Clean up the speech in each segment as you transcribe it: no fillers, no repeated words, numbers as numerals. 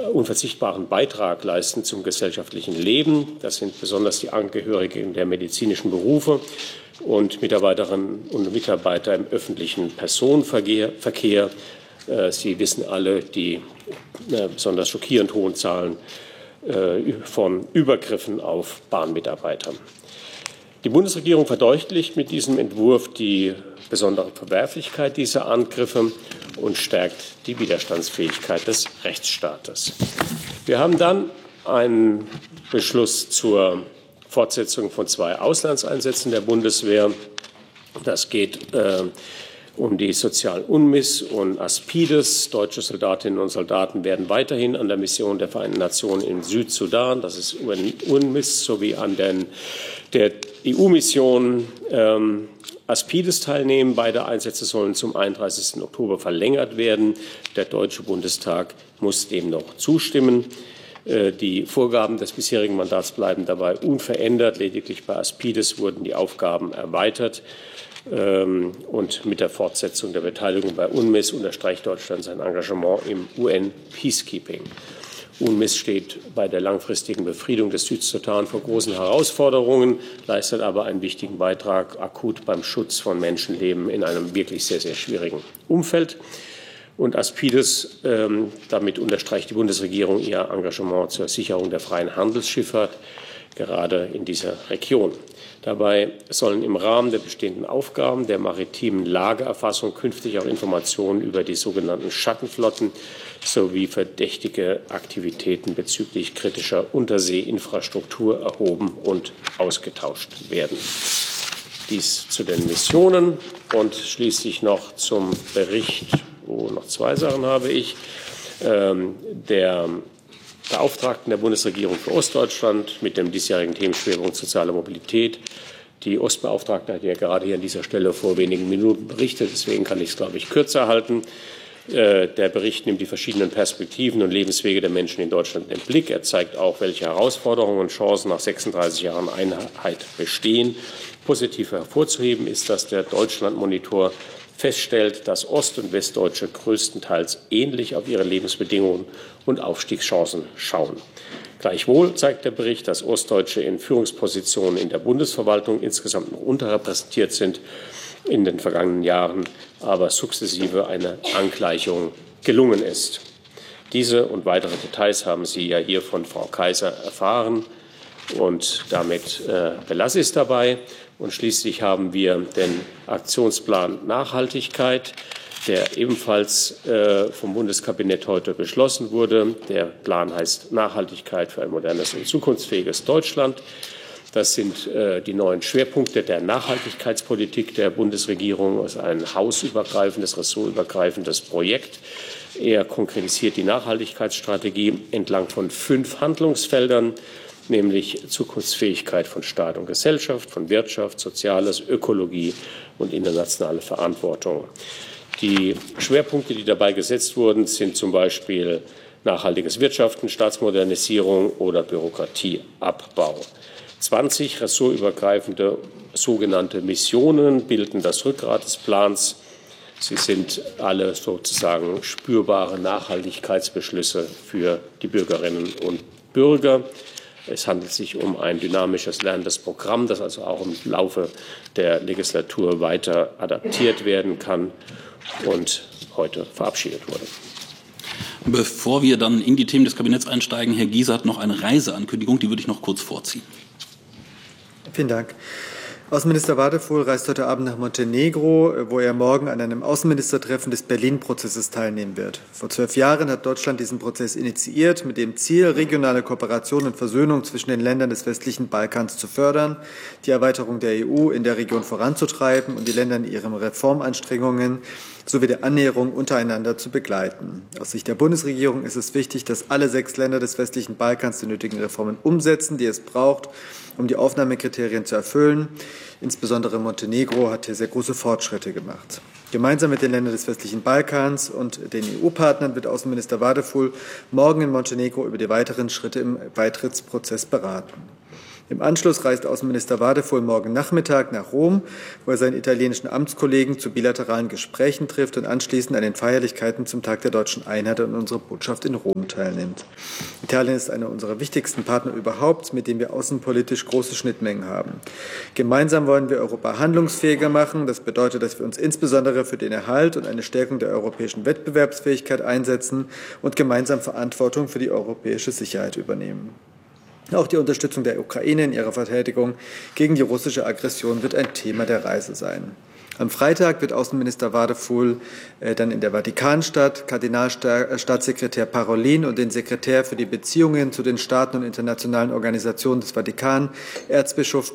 unverzichtbaren Beitrag leisten zum gesellschaftlichen Leben. Das sind besonders die Angehörigen der medizinischen Berufe und Mitarbeiterinnen und Mitarbeiter im öffentlichen Personenverkehr. Sie wissen alle die besonders schockierend hohen Zahlen von Übergriffen auf Bahnmitarbeiter. Die Bundesregierung verdeutlicht mit diesem Entwurf die besondere Verwerflichkeit dieser Angriffe und stärkt die Widerstandsfähigkeit des Rechtsstaates. Wir haben dann einen Beschluss zur Fortsetzung von 2 Auslandseinsätzen der Bundeswehr. Das geht um die sozialen UNMISS und Aspides. Deutsche Soldatinnen und Soldaten werden weiterhin an der Mission der Vereinten Nationen im Südsudan, das ist UNMISS, sowie an der EU-Mission Aspides teilnehmen. Beide Einsätze sollen zum 31. Oktober verlängert werden. Der Deutsche Bundestag muss dem noch zustimmen. Die Vorgaben des bisherigen Mandats bleiben dabei unverändert. Lediglich bei Aspides wurden die Aufgaben erweitert. Und mit der Fortsetzung der Beteiligung bei UNMISS unterstreicht Deutschland sein Engagement im UN-Peacekeeping. UNMISS steht bei der langfristigen Befriedung des Südsudan vor großen Herausforderungen, leistet aber einen wichtigen Beitrag akut beim Schutz von Menschenleben in einem wirklich sehr, sehr schwierigen Umfeld. Und Aspides, damit unterstreicht die Bundesregierung ihr Engagement zur Sicherung der freien Handelsschifffahrt, gerade in dieser Region. Dabei sollen im Rahmen der bestehenden Aufgaben der maritimen Lageerfassung künftig auch Informationen über die sogenannten Schattenflotten sowie verdächtige Aktivitäten bezüglich kritischer Unterseeinfrastruktur erhoben und ausgetauscht werden. Dies zu den Missionen und schließlich noch zum Bericht, wo noch 2 Sachen habe ich. Der Beauftragten der Bundesregierung für Ostdeutschland mit dem diesjährigen Themenschwerpunkt soziale Mobilität. Die Ostbeauftragte hat ja gerade hier an dieser Stelle vor wenigen Minuten berichtet, deswegen kann ich es, glaube ich, kürzer halten. Der Bericht nimmt die verschiedenen Perspektiven und Lebenswege der Menschen in Deutschland in den Blick. Er zeigt auch, welche Herausforderungen und Chancen nach 36 Jahren Einheit bestehen. Positiv hervorzuheben ist, dass der Deutschlandmonitor feststellt, dass Ost- und Westdeutsche größtenteils ähnlich auf ihre Lebensbedingungen und Aufstiegschancen schauen. Gleichwohl zeigt der Bericht, dass Ostdeutsche in Führungspositionen in der Bundesverwaltung insgesamt noch unterrepräsentiert sind, in den vergangenen Jahren aber sukzessive eine Angleichung gelungen ist. Diese und weitere Details haben Sie ja hier von Frau Kaiser erfahren. Und damit belasse ich es dabei. Und schließlich haben wir den Aktionsplan Nachhaltigkeit, der ebenfalls vom Bundeskabinett heute beschlossen wurde. Der Plan heißt Nachhaltigkeit für ein modernes und zukunftsfähiges Deutschland. Das sind die neuen Schwerpunkte der Nachhaltigkeitspolitik der Bundesregierung. Es ist ein hausübergreifendes, ressortübergreifendes Projekt. Er konkretisiert die Nachhaltigkeitsstrategie entlang von 5 Handlungsfeldern, nämlich Zukunftsfähigkeit von Staat und Gesellschaft, von Wirtschaft, Soziales, Ökologie und internationale Verantwortung. Die Schwerpunkte, die dabei gesetzt wurden, sind zum Beispiel nachhaltiges Wirtschaften, Staatsmodernisierung oder Bürokratieabbau. 20 ressortübergreifende sogenannte Missionen bilden das Rückgrat des Plans. Sie sind alle sozusagen spürbare Nachhaltigkeitsbeschlüsse für die Bürgerinnen und Bürger. Es handelt sich um ein dynamisches lernendes Programm, das also auch im Laufe der Legislatur weiter adaptiert werden kann und heute verabschiedet wurde. Bevor wir dann in die Themen des Kabinetts einsteigen, Herr Giese hat noch eine Reiseankündigung, die würde ich noch kurz vorziehen. Vielen Dank. Außenminister Wadefuhl reist heute Abend nach Montenegro, wo er morgen an einem Außenministertreffen des Berlin-Prozesses teilnehmen wird. Vor 12 Jahren hat Deutschland diesen Prozess initiiert, mit dem Ziel, regionale Kooperation und Versöhnung zwischen den Ländern des westlichen Balkans zu fördern, die Erweiterung der EU in der Region voranzutreiben und die Länder in ihren Reformanstrengungen sowie der Annäherung untereinander zu begleiten. Aus Sicht der Bundesregierung ist es wichtig, dass alle 6 Länder des westlichen Balkans die nötigen Reformen umsetzen, die es braucht, um die Aufnahmekriterien zu erfüllen. Insbesondere Montenegro hat hier sehr große Fortschritte gemacht. Gemeinsam mit den Ländern des westlichen Balkans und den EU-Partnern wird Außenminister Wadefuhl morgen in Montenegro über die weiteren Schritte im Beitrittsprozess beraten. Im Anschluss reist Außenminister Wadefuhl morgen Nachmittag nach Rom, wo er seinen italienischen Amtskollegen zu bilateralen Gesprächen trifft und anschließend an den Feierlichkeiten zum Tag der deutschen Einheit und unserer Botschaft in Rom teilnimmt. Italien ist einer unserer wichtigsten Partner überhaupt, mit dem wir außenpolitisch große Schnittmengen haben. Gemeinsam wollen wir Europa handlungsfähiger machen. Das bedeutet, dass wir uns insbesondere für den Erhalt und eine Stärkung der europäischen Wettbewerbsfähigkeit einsetzen und gemeinsam Verantwortung für die europäische Sicherheit übernehmen. Auch die Unterstützung der Ukraine in ihrer Verteidigung gegen die russische Aggression wird ein Thema der Reise sein. Am Freitag wird Außenminister Wadefuhl dann in der Vatikanstadt Kardinalstaatssekretär Parolin und den Sekretär für die Beziehungen zu den Staaten und internationalen Organisationen des Vatikan, Erzbischof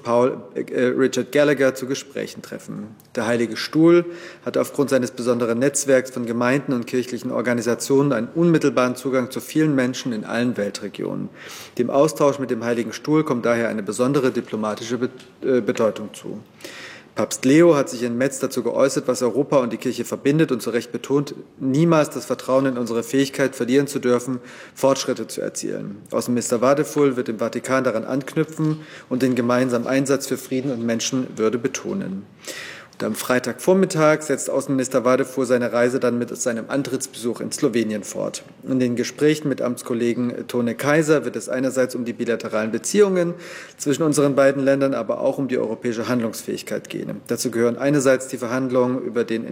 Richard Gallagher, zu Gesprächen treffen. Der Heilige Stuhl hat aufgrund seines besonderen Netzwerks von Gemeinden und kirchlichen Organisationen einen unmittelbaren Zugang zu vielen Menschen in allen Weltregionen. Dem Austausch mit dem Heiligen Stuhl kommt daher eine besondere diplomatische Bedeutung zu. Papst Leo hat sich in Metz dazu geäußert, was Europa und die Kirche verbindet und zu Recht betont, niemals das Vertrauen in unsere Fähigkeit verlieren zu dürfen, Fortschritte zu erzielen. Außenminister Wadefuhl wird im Vatikan daran anknüpfen und den gemeinsamen Einsatz für Frieden und Menschenwürde betonen. Und am Freitagvormittag setzt Außenminister Wadefuhl seine Reise dann mit seinem Antrittsbesuch in Slowenien fort. In den Gesprächen mit Amtskollegen Tone Kaiser wird es einerseits um die bilateralen Beziehungen zwischen unseren beiden Ländern, aber auch um die europäische Handlungsfähigkeit gehen. Dazu gehören einerseits die Verhandlungen über den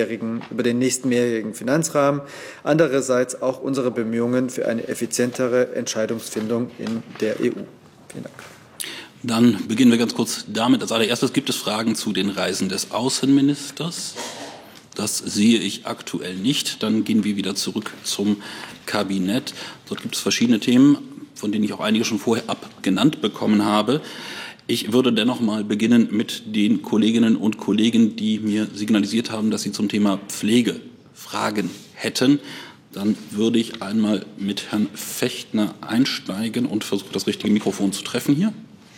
nächsten mehrjährigen Finanzrahmen, andererseits auch unsere Bemühungen für eine effizientere Entscheidungsfindung in der EU. Vielen Dank. Dann beginnen wir ganz kurz damit. Als allererstes gibt es Fragen zu den Reisen des Außenministers. Das sehe ich aktuell nicht. Dann gehen wir wieder zurück zum Kabinett. Dort gibt es verschiedene Themen, von denen ich auch einige schon vorher abgenannt bekommen habe. Ich würde dennoch mal beginnen mit den Kolleginnen und Kollegen, die mir signalisiert haben, dass sie zum Thema Pflege Fragen hätten. Dann würde ich einmal mit Herrn Fechtner einsteigen und versuchen, das richtige Mikrofon zu treffen hier.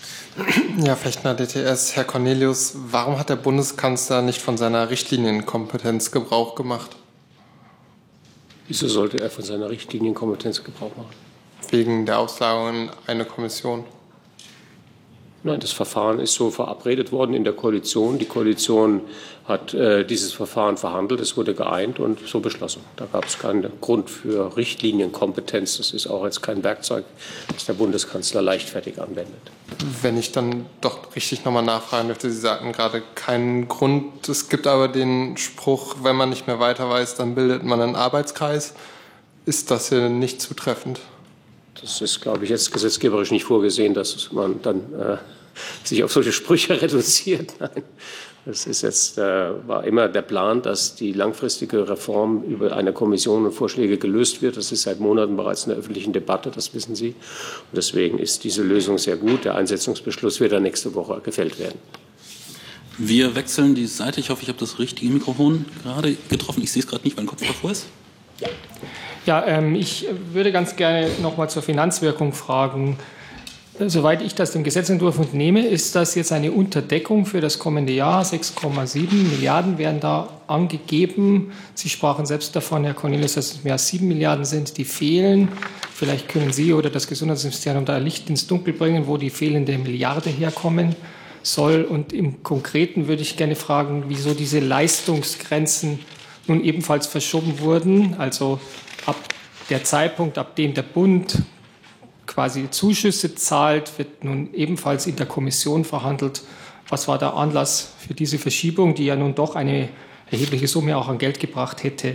Ja, Fechtner, DTS. Herr Cornelius, warum hat der Bundeskanzler nicht von seiner Richtlinienkompetenz Gebrauch gemacht? Wieso sollte er von seiner Richtlinienkompetenz Gebrauch machen? Wegen der Auslagerung in eine Kommission. Nein, das Verfahren ist so verabredet worden in der Koalition. Die Koalition hat dieses Verfahren verhandelt, es wurde geeint und so beschlossen. Da gab es keinen Grund für Richtlinienkompetenz. Das ist auch jetzt kein Werkzeug, das der Bundeskanzler leichtfertig anwendet. Wenn ich dann doch richtig nochmal nachfragen dürfte, Sie sagten gerade keinen Grund. Es gibt aber den Spruch, wenn man nicht mehr weiter weiß, dann bildet man einen Arbeitskreis. Ist das hier nicht zutreffend? Das ist, glaube ich, jetzt gesetzgeberisch nicht vorgesehen, dass man dann sich auf solche Sprüche reduziert. Nein, das ist jetzt, war immer der Plan, dass die langfristige Reform über eine Kommission und Vorschläge gelöst wird. Das ist seit Monaten bereits in der öffentlichen Debatte, das wissen Sie. Und deswegen ist diese Lösung sehr gut. Der Einsetzungsbeschluss wird dann nächste Woche gefällt werden. Wir wechseln die Seite. Ich hoffe, ich habe das richtige Mikrofon gerade getroffen. Ich sehe es gerade nicht, weil ein Kopf davor ist. Ja, ich würde ganz gerne noch mal zur Finanzwirkung fragen. Soweit ich das dem Gesetzentwurf entnehme, ist das jetzt eine Unterdeckung für das kommende Jahr. 6,7 Milliarden werden da angegeben. Sie sprachen selbst davon, Herr Cornelius, dass es mehr als 7 Milliarden sind, die fehlen. Vielleicht können Sie oder das Gesundheitsministerium da Licht ins Dunkel bringen, wo die fehlende Milliarde herkommen soll. Und im Konkreten würde ich gerne fragen, wieso diese Leistungsgrenzen nun ebenfalls verschoben wurden. Also ab der Zeitpunkt, ab dem der Bund quasi Zuschüsse zahlt, wird nun ebenfalls in der Kommission verhandelt. Was war der Anlass für diese Verschiebung, die ja nun doch eine erhebliche Summe auch an Geld gebracht hätte?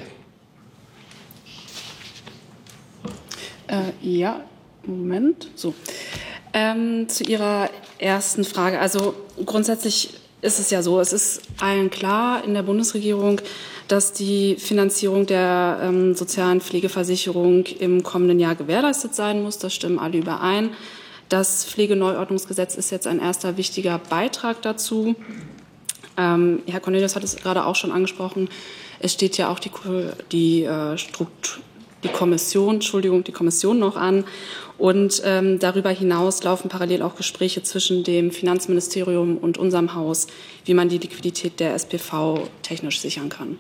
Ja, Moment. So. Zu Ihrer ersten Frage. Also grundsätzlich ist es ja so, es ist allen klar in der Bundesregierung, dass die Finanzierung der sozialen Pflegeversicherung im kommenden Jahr gewährleistet sein muss. Das stimmen alle überein. Das Pflegeneuordnungsgesetz ist jetzt ein erster wichtiger Beitrag dazu. Herr Cornelius hat es gerade auch schon angesprochen. Es steht ja auch die Kommission noch an. Und darüber hinaus laufen parallel auch Gespräche zwischen dem Finanzministerium und unserem Haus, wie man die Liquidität der SPV technisch sichern kann.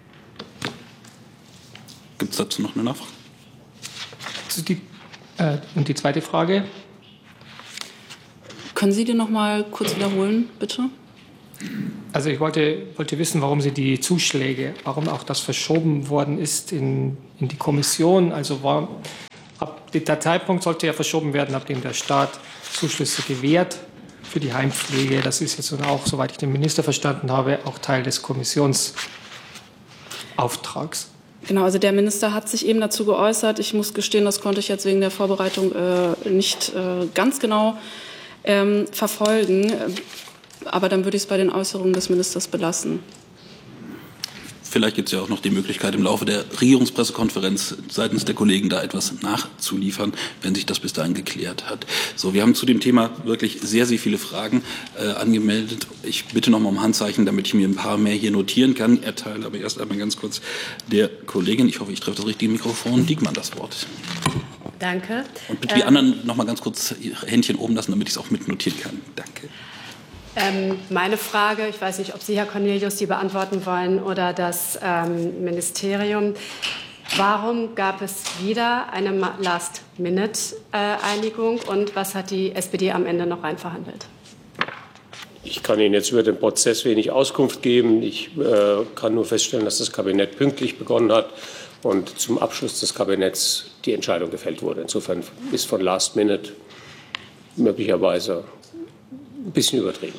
Gibt es dazu noch eine Nachfrage? Und die zweite Frage? Können Sie die noch mal kurz wiederholen, bitte? Also ich wollte wissen, warum Sie die Zuschläge, warum auch das verschoben worden ist in die Kommission. Also der Zeitpunkt sollte ja verschoben werden, ab dem der Staat Zuschüsse gewährt für die Heimpflege. Das ist jetzt auch, soweit ich den Minister verstanden habe, auch Teil des Kommissionsauftrags. Genau, also der Minister hat sich eben dazu geäußert. Ich muss gestehen, das konnte ich jetzt wegen der Vorbereitung nicht ganz genau verfolgen. Aber dann würde ich es bei den Äußerungen des Ministers belassen. Vielleicht gibt es ja auch noch die Möglichkeit, im Laufe der Regierungspressekonferenz seitens der Kollegen da etwas nachzuliefern, wenn sich das bis dahin geklärt hat. So, wir haben zu dem Thema wirklich sehr, sehr viele Fragen angemeldet. Ich bitte noch mal um Handzeichen, damit ich mir ein paar mehr hier notieren kann. Erteile aber erst einmal ganz kurz der Kollegin, ich hoffe, ich treffe das richtige Mikrofon, Diekmann das Wort. Danke. Und bitte die anderen noch mal ganz kurz ihre Händchen oben lassen, damit ich es auch mitnotieren kann. Danke. Meine Frage, ich weiß nicht, ob Sie, Herr Cornelius, die beantworten wollen oder das Ministerium. Warum gab es wieder eine Last-Minute-Einigung und was hat die SPD am Ende noch reinverhandelt? Ich kann Ihnen jetzt über den Prozess wenig Auskunft geben. Ich kann nur feststellen, dass das Kabinett pünktlich begonnen hat und zum Abschluss des Kabinetts die Entscheidung gefällt wurde. Insofern ist von Last Minute möglicherweise ein bisschen übertrieben.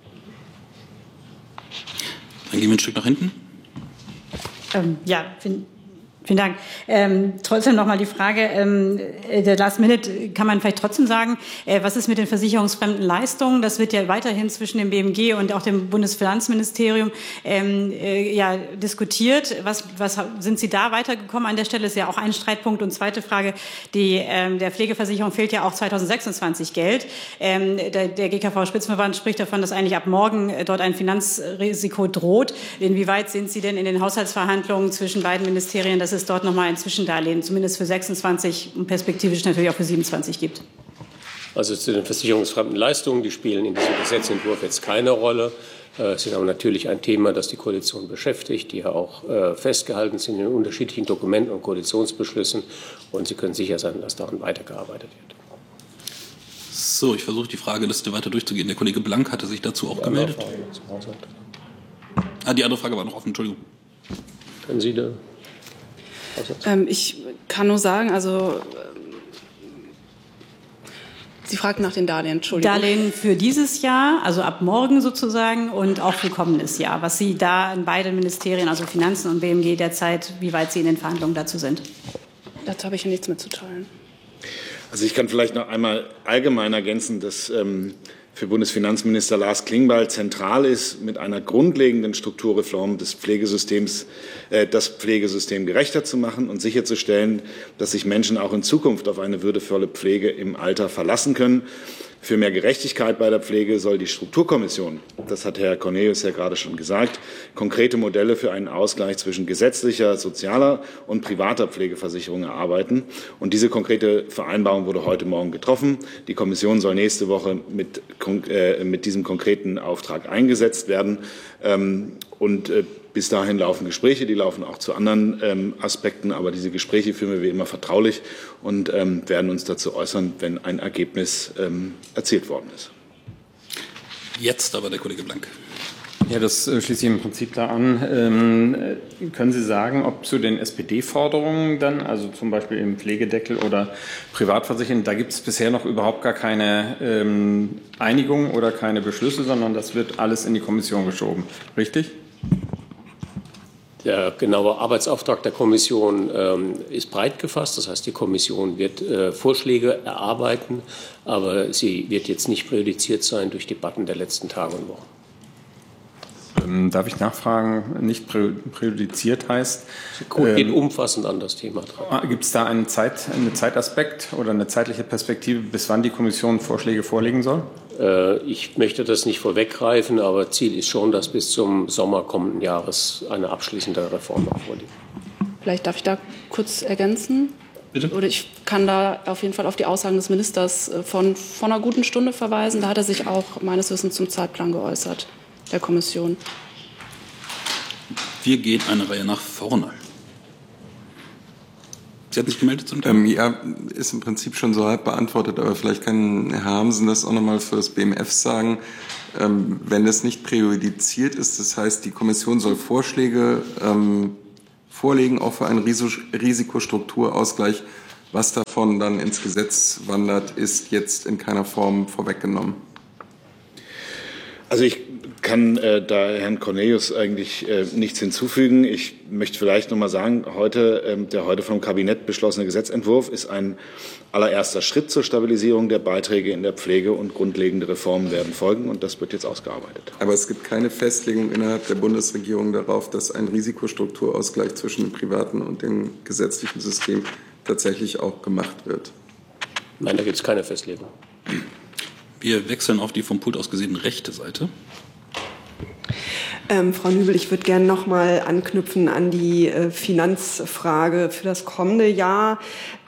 Dann gehen wir ein Stück nach hinten. Vielen Dank. Trotzdem noch mal die Frage, der Last Minute kann man vielleicht trotzdem sagen, was ist mit den versicherungsfremden Leistungen? Das wird ja weiterhin zwischen dem BMG und auch dem Bundesfinanzministerium diskutiert. Was sind Sie da weitergekommen an der Stelle? Ist ja auch ein Streitpunkt. Und zweite Frage, der Pflegeversicherung fehlt ja auch 2026 Geld. Der GKV-Spitzenverband spricht davon, dass eigentlich ab morgen dort ein Finanzrisiko droht. Inwieweit sind Sie denn in den Haushaltsverhandlungen zwischen beiden Ministerien, dass es dort noch mal ein Zwischendarlehen, zumindest für 26 und perspektivisch natürlich auch für 27 gibt? Also zu den versicherungsfremden Leistungen, die spielen in diesem Gesetzentwurf jetzt keine Rolle. Es sind aber natürlich ein Thema, das die Koalition beschäftigt, die ja auch festgehalten sind in den unterschiedlichen Dokumenten und Koalitionsbeschlüssen. Und Sie können sicher sein, dass daran weitergearbeitet wird. So, ich versuche die Frageliste weiter durchzugehen. Der Kollege Blank hatte sich dazu auch gemeldet. Die andere Frage war noch offen, Entschuldigung. Können Sie da? Ich kann nur sagen, also Sie fragten nach den Darlehen, Entschuldigung. Darlehen für dieses Jahr, also ab morgen sozusagen, und auch für kommendes Jahr. Was Sie da in beiden Ministerien, also Finanzen und BMG derzeit, wie weit Sie in den Verhandlungen dazu sind? Dazu habe ich ja nichts mitzuteilen. Also ich kann vielleicht noch einmal allgemein ergänzen, dass für Bundesfinanzminister Lars Klingbeil zentral ist, mit einer grundlegenden Strukturreform des Pflegesystems das Pflegesystem gerechter zu machen und sicherzustellen, dass sich Menschen auch in Zukunft auf eine würdevolle Pflege im Alter verlassen können. Für mehr Gerechtigkeit bei der Pflege soll die Strukturkommission, das hat Herr Cornelius ja gerade schon gesagt, konkrete Modelle für einen Ausgleich zwischen gesetzlicher, sozialer und privater Pflegeversicherung erarbeiten. Und diese konkrete Vereinbarung wurde heute Morgen getroffen. Die Kommission soll nächste Woche mit diesem konkreten Auftrag eingesetzt werden. Bis dahin laufen Gespräche, die laufen auch zu anderen Aspekten, aber diese Gespräche führen wir wie immer vertraulich und werden uns dazu äußern, wenn ein Ergebnis erzielt worden ist. Jetzt aber der Kollege Blank. Ja, das schließe ich im Prinzip da an. Können Sie sagen, ob zu den SPD-Forderungen dann, also zum Beispiel im Pflegedeckel oder Privatversicherung, da gibt es bisher noch überhaupt gar keine Einigung oder keine Beschlüsse, sondern das wird alles in die Kommission geschoben, richtig? Der genaue Arbeitsauftrag der Kommission ist breit gefasst. Das heißt, die Kommission wird Vorschläge erarbeiten, aber sie wird jetzt nicht präjudiziert sein durch Debatten der letzten Tage und Wochen. Darf ich nachfragen, nicht präjudiziert heißt? Geht umfassend an das Thema dran. Gibt es da einen Zeitaspekt oder eine zeitliche Perspektive, bis wann die Kommission Vorschläge vorlegen soll? Ich möchte das nicht vorweggreifen, aber Ziel ist schon, dass bis zum Sommer kommenden Jahres eine abschließende Reform vorliegt. Vielleicht darf ich da kurz ergänzen? Bitte? Oder ich kann da auf jeden Fall auf die Aussagen des Ministers von einer guten Stunde verweisen. Da hat er sich auch meines Wissens zum Zeitplan geäußert, der Kommission. Wir gehen eine Reihe nach vorne. Sie hatten sich gemeldet zum Thema? Ja, ist im Prinzip schon so halb beantwortet, aber vielleicht kann Herr Harmsen das auch nochmal für das BMF sagen. Wenn es nicht präjudiziert ist, das heißt, die Kommission soll Vorschläge vorlegen, auch für einen Risikostrukturausgleich. Was davon dann ins Gesetz wandert, ist jetzt in keiner Form vorweggenommen. Also ich kann da Herrn Cornelius eigentlich nichts hinzufügen. Ich möchte vielleicht noch mal sagen, der heute vom Kabinett beschlossene Gesetzentwurf ist ein allererster Schritt zur Stabilisierung der Beiträge in der Pflege und grundlegende Reformen werden folgen, und das wird jetzt ausgearbeitet. Aber es gibt keine Festlegung innerhalb der Bundesregierung darauf, dass ein Risikostrukturausgleich zwischen dem privaten und dem gesetzlichen System tatsächlich auch gemacht wird. Nein, da gibt es keine Festlegung. Wir wechseln auf die vom Pult aus gesehen rechte Seite. Frau Nübel, ich würde gerne noch mal anknüpfen an die Finanzfrage für das kommende Jahr,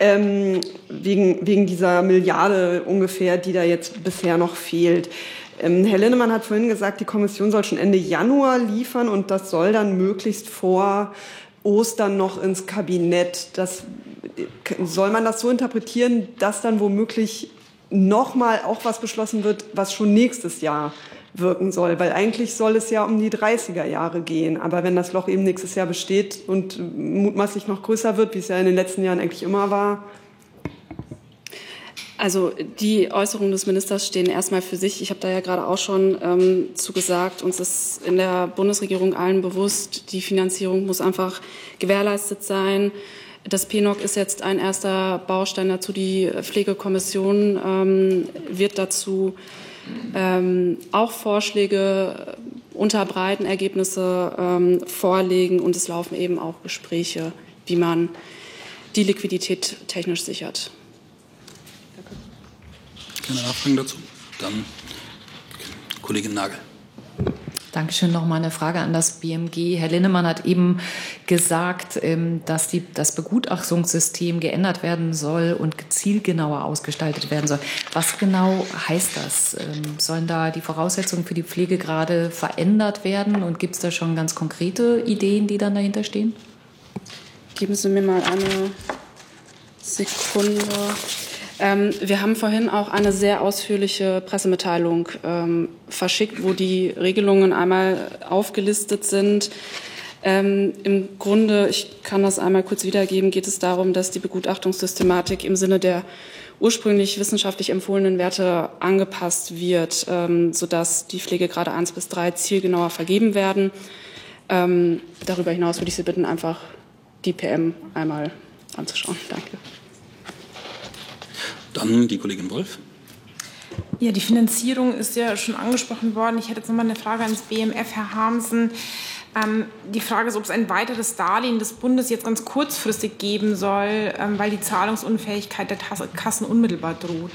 wegen dieser Milliarde ungefähr, die da jetzt bisher noch fehlt. Herr Linnemann hat vorhin gesagt, die Kommission soll schon Ende Januar liefern und das soll dann möglichst vor Ostern noch ins Kabinett. Soll man das so interpretieren, dass dann womöglich noch mal auch was beschlossen wird, was schon nächstes Jahr wirken soll? Weil eigentlich soll es ja um die 30er Jahre gehen. Aber wenn das Loch eben nächstes Jahr besteht und mutmaßlich noch größer wird, wie es ja in den letzten Jahren eigentlich immer war. Also die Äußerungen des Ministers stehen erstmal für sich. Ich habe da ja gerade auch schon zugesagt, uns ist in der Bundesregierung allen bewusst, die Finanzierung muss einfach gewährleistet sein. Das PNOC ist jetzt ein erster Baustein dazu. Die Pflegekommission wird dazu auch Vorschläge unterbreiten, Ergebnisse vorlegen, und es laufen eben auch Gespräche, wie man die Liquidität technisch sichert. Keine Nachfragen dazu? Dann Kollegin Nagel. Dankeschön. Noch mal eine Frage an das BMG. Herr Linnemann hat eben gesagt, dass das Begutachtungssystem geändert werden soll und zielgenauer ausgestaltet werden soll. Was genau heißt das? Sollen da die Voraussetzungen für die Pflegegrade verändert werden? Und gibt es da schon ganz konkrete Ideen, die dann dahinter stehen? Geben Sie mir mal eine Sekunde. Wir haben vorhin auch eine sehr ausführliche Pressemitteilung verschickt, wo die Regelungen einmal aufgelistet sind. Im Grunde, ich kann das einmal kurz wiedergeben, geht es darum, dass die Begutachtungssystematik im Sinne der ursprünglich wissenschaftlich empfohlenen Werte angepasst wird, sodass die Pflegegrade 1 bis 3 zielgenauer vergeben werden. Darüber hinaus würde ich Sie bitten, einfach die PM einmal anzuschauen. Danke. Dann die Kollegin Wolf. Ja, die Finanzierung ist ja schon angesprochen worden. Ich hätte jetzt noch mal eine Frage ans BMF, Herr Harmsen. Die Frage ist, ob es ein weiteres Darlehen des Bundes jetzt ganz kurzfristig geben soll, weil die Zahlungsunfähigkeit der Kassen unmittelbar droht.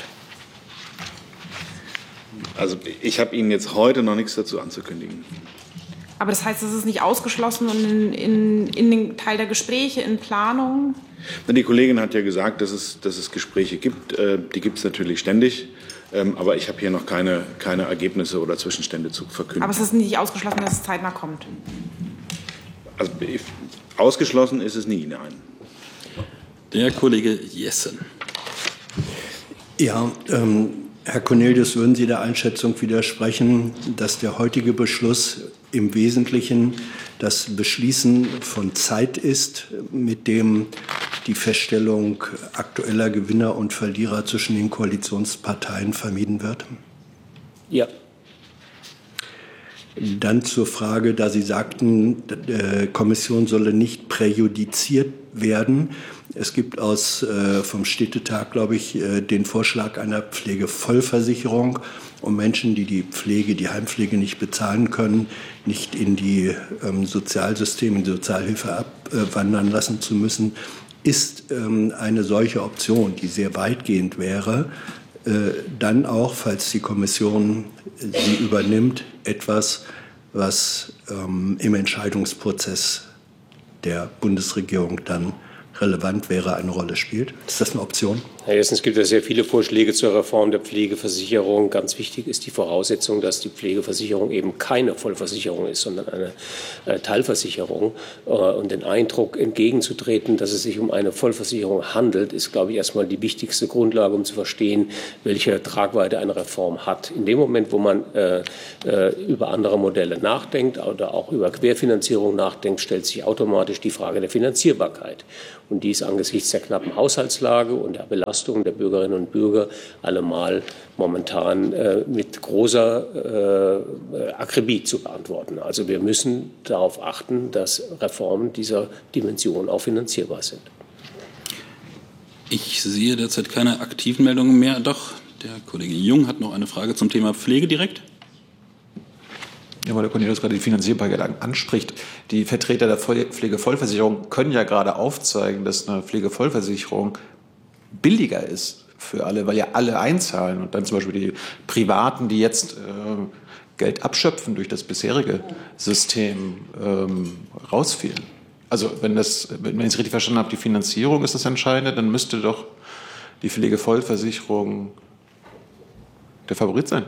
Also ich habe Ihnen jetzt heute noch nichts dazu anzukündigen. Aber das heißt, es ist nicht ausgeschlossen und in den Teil der Gespräche, in Planung? Die Kollegin hat ja gesagt, dass es Gespräche gibt. Die gibt es natürlich ständig. Aber ich habe hier noch keine Ergebnisse oder Zwischenstände zu verkünden. Aber es ist nicht ausgeschlossen, dass es zeitnah kommt? Also, ausgeschlossen ist es nie, nein. Der Kollege Jessen. Ja, Herr Cornelius, würden Sie der Einschätzung widersprechen, dass der heutige Beschluss im Wesentlichen das Beschließen von Zeit ist, mit dem die Feststellung aktueller Gewinner und Verlierer zwischen den Koalitionsparteien vermieden wird? Ja. Dann zur Frage, da Sie sagten, die Kommission solle nicht präjudiziert werden. Es gibt vom Städtetag, glaube ich, den Vorschlag einer Pflegevollversicherung, um Menschen, die die Heimpflege nicht bezahlen können, nicht in die Sozialsysteme, in die Sozialhilfe abwandern lassen zu müssen. Ist eine solche Option, die sehr weitgehend wäre, dann auch, falls die Kommission sie übernimmt, etwas, was im Entscheidungsprozess der Bundesregierung dann relevant wäre, eine Rolle spielt? Ist das eine Option? Erstens gibt es sehr viele Vorschläge zur Reform der Pflegeversicherung. Ganz wichtig ist die Voraussetzung, dass die Pflegeversicherung eben keine Vollversicherung ist, sondern eine Teilversicherung. Und den Eindruck entgegenzutreten, dass es sich um eine Vollversicherung handelt, ist, glaube ich, erstmal die wichtigste Grundlage, um zu verstehen, welche Tragweite eine Reform hat. In dem Moment, wo man über andere Modelle nachdenkt oder auch über Querfinanzierung nachdenkt, stellt sich automatisch die Frage der Finanzierbarkeit. Und die ist angesichts der knappen Haushaltslage und der Belastung der Bürgerinnen und Bürger allemal momentan mit großer Akribie zu beantworten. Also wir müssen darauf achten, dass Reformen dieser Dimension auch finanzierbar sind. Ich sehe derzeit keine aktiven Meldungen mehr. Doch, der Kollege Jung hat noch eine Frage zum Thema Pflege direkt. Ja, weil der Cornelius gerade die Finanzierbarkeit anspricht. Die Vertreter der Pflegevollversicherung können ja gerade aufzeigen, dass eine Pflegevollversicherung billiger ist für alle, weil ja alle einzahlen und dann zum Beispiel die Privaten, die jetzt Geld abschöpfen durch das bisherige System, rausfielen. Also wenn ich es richtig verstanden habe, die Finanzierung ist das Entscheidende, dann müsste doch die Pflegevollversicherung der Favorit sein.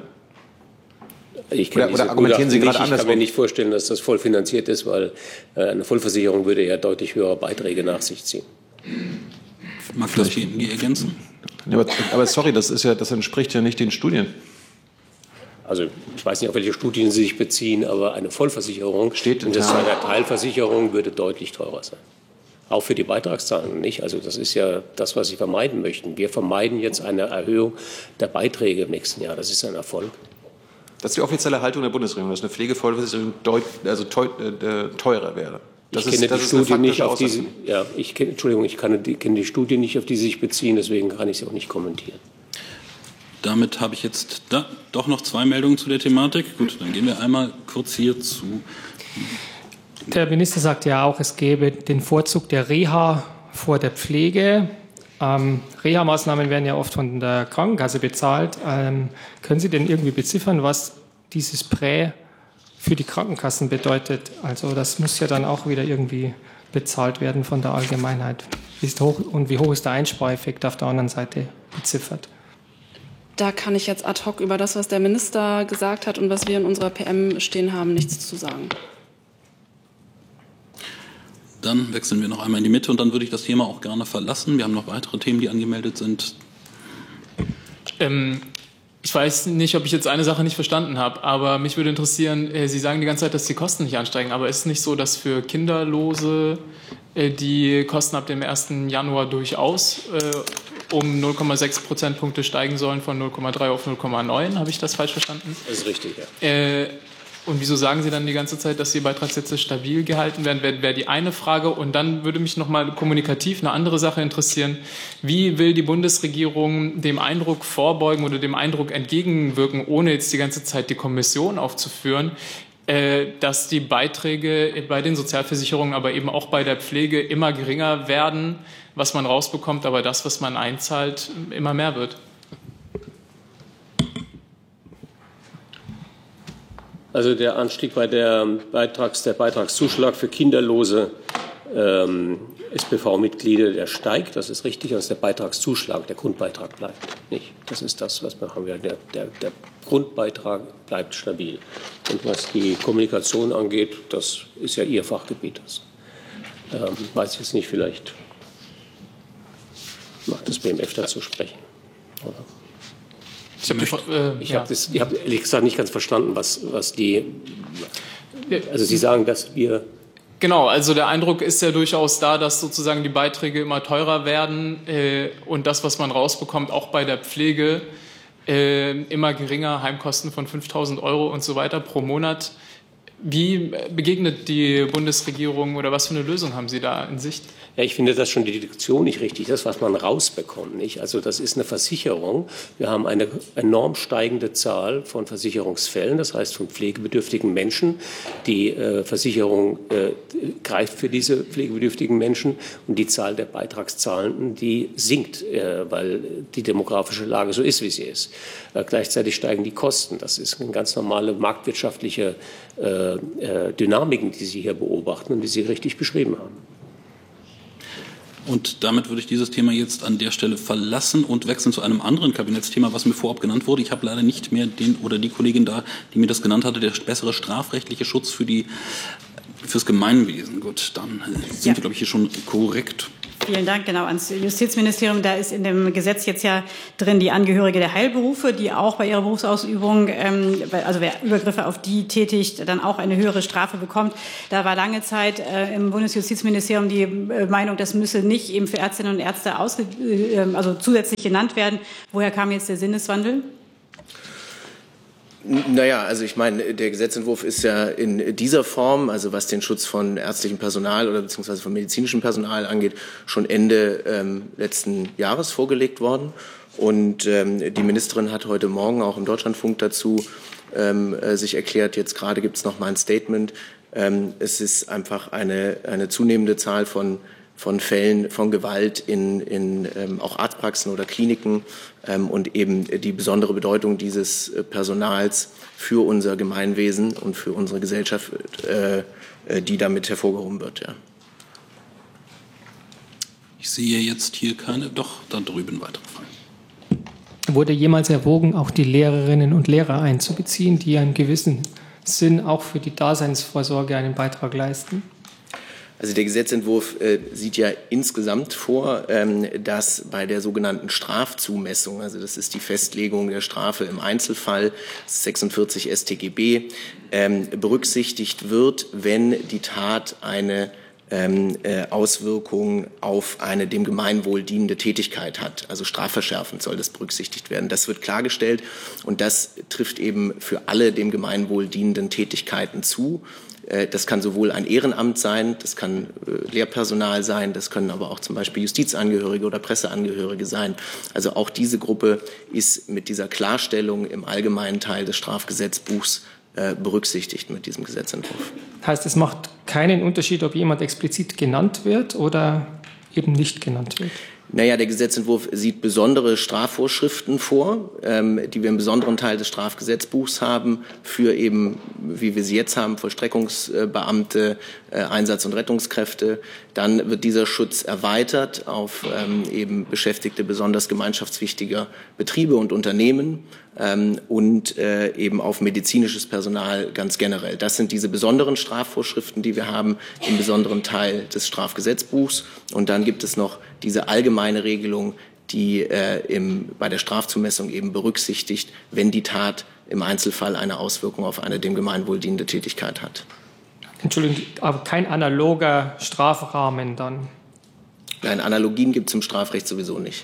Oder argumentieren Sie gerade anders? Ich kann mir nicht vorstellen, dass das voll finanziert ist, weil eine Vollversicherung würde ja deutlich höhere Beiträge nach sich ziehen. Mag das BMG ergänzen? Ja, aber sorry, das entspricht ja nicht den Studien. Also ich weiß nicht, auf welche Studien Sie sich beziehen, aber eine Vollversicherung und das zu einer Teilversicherung würde deutlich teurer sein. Auch für die Beitragszahlungen nicht. Also das ist ja das, was Sie vermeiden möchten. Wir vermeiden jetzt eine Erhöhung der Beiträge im nächsten Jahr. Das ist ein Erfolg. Das ist die offizielle Haltung der Bundesregierung, dass eine Pflegevollversicherung teurer wäre. Ich kenne die Studie nicht, auf die Sie, ich kenne die Studie nicht, auf die Sie sich beziehen, deswegen kann ich sie auch nicht kommentieren. Damit habe ich jetzt doch noch zwei Meldungen zu der Thematik. Gut, dann gehen wir einmal kurz hier zu. Der Minister sagt ja auch, es gäbe den Vorzug der Reha vor der Pflege. Reha-Maßnahmen werden ja oft von der Krankenkasse bezahlt. Können Sie denn irgendwie beziffern, was dieses Prä für die Krankenkassen bedeutet? Also das muss ja dann auch wieder irgendwie bezahlt werden von der Allgemeinheit. Wie hoch ist der Einspareffekt auf der anderen Seite beziffert? Da kann ich jetzt ad hoc über das, was der Minister gesagt hat und was wir in unserer PM stehen haben, nichts zu sagen. Dann wechseln wir noch einmal in die Mitte und dann würde ich das Thema auch gerne verlassen. Wir haben noch weitere Themen, die angemeldet sind. Ich weiß nicht, ob ich jetzt eine Sache nicht verstanden habe, aber mich würde interessieren, Sie sagen die ganze Zeit, dass die Kosten nicht ansteigen, aber ist es nicht so, dass für Kinderlose die Kosten ab dem 1. Januar durchaus um 0,6 Prozentpunkte steigen sollen, von 0,3 auf 0,9? Habe ich das falsch verstanden? Das ist richtig, ja. Und wieso sagen Sie dann die ganze Zeit, dass die Beitragssätze stabil gehalten werden? Wäre die eine Frage. Und dann würde mich noch mal kommunikativ eine andere Sache interessieren. Wie will die Bundesregierung dem Eindruck vorbeugen oder dem Eindruck entgegenwirken, ohne jetzt die ganze Zeit die Kommission aufzuführen, dass die Beiträge bei den Sozialversicherungen, aber eben auch bei der Pflege immer geringer werden, was man rausbekommt, aber das, was man einzahlt, immer mehr wird? Also der Anstieg bei der Beitragszuschlag für kinderlose SPV-Mitglieder, der steigt, das ist richtig, also der Beitragszuschlag, der Grundbeitrag bleibt nicht. Das ist das, was wir haben. Der Grundbeitrag bleibt stabil. Und was die Kommunikation angeht, das ist ja Ihr Fachgebiet. Das weiß ich jetzt nicht, vielleicht mag das BMF dazu sprechen. Oder? Ich habe ehrlich gesagt nicht ganz verstanden, was die. Also Sie sagen, dass wir. Genau, also der Eindruck ist ja durchaus da, dass sozusagen die Beiträge immer teurer werden und das, was man rausbekommt, auch bei der Pflege, immer geringer, Heimkosten von 5.000 € und so weiter pro Monat. Wie begegnet die Bundesregierung oder was für eine Lösung haben Sie da in Sicht? Ja, ich finde das schon die Deduktion nicht richtig, das, was man rausbekommt. Nicht? Also das ist eine Versicherung. Wir haben eine enorm steigende Zahl von Versicherungsfällen, das heißt von pflegebedürftigen Menschen. Die Versicherung greift für diese pflegebedürftigen Menschen und die Zahl der Beitragszahlenden, die sinkt, weil die demografische Lage so ist, wie sie ist. Gleichzeitig steigen die Kosten. Das ist eine ganz normale marktwirtschaftliche Dynamiken, die Sie hier beobachten und die Sie richtig beschrieben haben. Und damit würde ich dieses Thema jetzt an der Stelle verlassen und wechseln zu einem anderen Kabinettsthema, was mir vorab genannt wurde. Ich habe leider nicht mehr den oder die Kollegin da, die mir das genannt hatte, der bessere strafrechtliche Schutz fürs Gemeinwesen. Gut, dann sind wir, glaube ich, hier schon korrekt. Vielen Dank. Genau, ans Justizministerium. Da ist in dem Gesetz jetzt ja drin die Angehörige der Heilberufe, die auch bei ihrer Berufsausübung, also wer Übergriffe auf die tätigt, dann auch eine höhere Strafe bekommt. Da war lange Zeit im Bundesjustizministerium die Meinung, das müsse nicht eben für Ärztinnen und Ärzte also zusätzlich genannt werden. Woher kam jetzt der Sinneswandel? Naja, also ich meine, der Gesetzentwurf ist ja in dieser Form, also was den Schutz von ärztlichem Personal oder beziehungsweise von medizinischem Personal angeht, schon Ende letzten Jahres vorgelegt worden. Und die Ministerin hat heute Morgen auch im Deutschlandfunk dazu sich erklärt, jetzt gerade gibt es noch mal ein Statement. Es ist einfach eine zunehmende Zahl von Fällen von Gewalt in auch Arztpraxen oder Kliniken und eben die besondere Bedeutung dieses Personals für unser Gemeinwesen und für unsere Gesellschaft, die damit hervorgehoben wird. Ja. Ich sehe jetzt hier keine, doch, da drüben weitere Fragen. Wurde jemals erwogen, auch die Lehrerinnen und Lehrer einzubeziehen, die einen gewissen Sinn auch für die Daseinsvorsorge einen Beitrag leisten? Also der Gesetzentwurf sieht ja insgesamt vor, dass bei der sogenannten Strafzumessung, also das ist die Festlegung der Strafe im Einzelfall, 46 StGB, berücksichtigt wird, wenn die Tat eine Auswirkungen auf eine dem Gemeinwohl dienende Tätigkeit hat. Also strafverschärfend soll das berücksichtigt werden. Das wird klargestellt und das trifft eben für alle dem Gemeinwohl dienenden Tätigkeiten zu. Das kann sowohl ein Ehrenamt sein, das kann Lehrpersonal sein, das können aber auch zum Beispiel Justizangehörige oder Presseangehörige sein. Also auch diese Gruppe ist mit dieser Klarstellung im allgemeinen Teil des Strafgesetzbuchs berücksichtigt mit diesem Gesetzentwurf. Heißt, es macht keinen Unterschied, ob jemand explizit genannt wird oder eben nicht genannt wird? Naja, der Gesetzentwurf sieht besondere Strafvorschriften vor, die wir im besonderen Teil des Strafgesetzbuchs haben, für eben, wie wir sie jetzt haben, Vollstreckungsbeamte, Einsatz- und Rettungskräfte. Dann wird dieser Schutz erweitert auf eben Beschäftigte besonders gemeinschaftswichtiger Betriebe und Unternehmen und eben auf medizinisches Personal ganz generell. Das sind diese besonderen Strafvorschriften, die wir haben im besonderen Teil des Strafgesetzbuchs. Und dann gibt es noch diese allgemeine Regelung, die bei der Strafzumessung eben berücksichtigt, wenn die Tat im Einzelfall eine Auswirkung auf eine dem Gemeinwohl dienende Tätigkeit hat. Entschuldigung, aber kein analoger Strafrahmen dann? Nein, Analogien gibt es im Strafrecht sowieso nicht.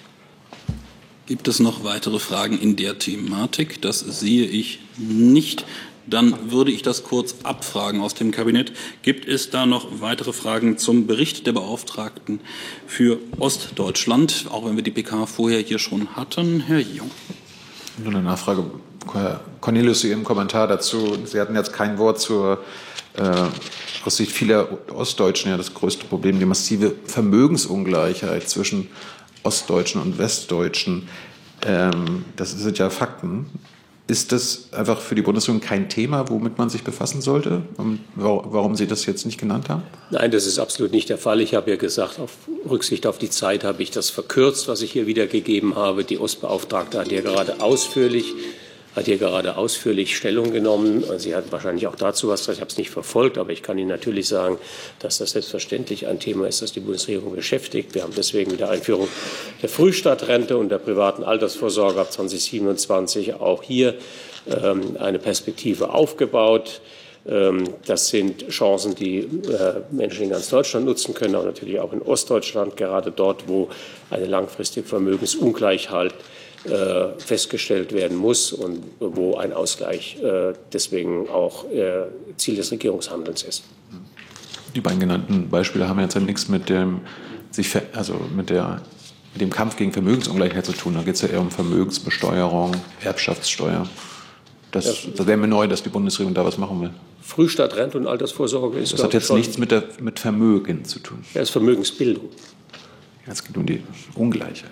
Gibt es noch weitere Fragen in der Thematik? Das sehe ich nicht. Dann würde ich das kurz abfragen aus dem Kabinett. Gibt es da noch weitere Fragen zum Bericht der Beauftragten für Ostdeutschland, auch wenn wir die PK vorher hier schon hatten? Herr Jung. Nur eine Nachfrage. Herr Cornelius, zu Ihrem Kommentar dazu. Sie hatten jetzt kein Wort aus Sicht vieler Ostdeutschen ja das größte Problem, die massive Vermögensungleichheit zwischen Ostdeutschen und Westdeutschen. Das sind ja Fakten. Ist das einfach für die Bundesregierung kein Thema, womit man sich befassen sollte? Und warum Sie das jetzt nicht genannt haben? Nein, das ist absolut nicht der Fall. Ich habe ja gesagt, auf Rücksicht auf die Zeit habe ich das verkürzt, was ich hier wiedergegeben habe. Die Ostbeauftragte hat hier gerade ausführlich Stellung genommen. Sie hat wahrscheinlich auch dazu was gesagt. Ich habe es nicht verfolgt, aber ich kann Ihnen natürlich sagen, dass das selbstverständlich ein Thema ist, das die Bundesregierung beschäftigt. Wir haben deswegen mit der Einführung der Frühstadtrente und der privaten Altersvorsorge ab 2027 auch hier eine Perspektive aufgebaut. Das sind Chancen, die Menschen in ganz Deutschland nutzen können, aber natürlich auch in Ostdeutschland, gerade dort, wo eine langfristige Vermögensungleichheit festgestellt werden muss und wo ein Ausgleich deswegen auch Ziel des Regierungshandelns ist. Die beiden genannten Beispiele haben jetzt ja nichts mit dem Kampf gegen Vermögensungleichheit zu tun. Da geht es ja eher um Vermögensbesteuerung, Erbschaftssteuer. Das wäre mir neu, dass die Bundesregierung da was machen will. Frühstadt, Rente und Altersvorsorge ist das hat jetzt nichts mit Vermögen zu tun. Ja, es ist Vermögensbildung. Ja, es geht um die Ungleichheit.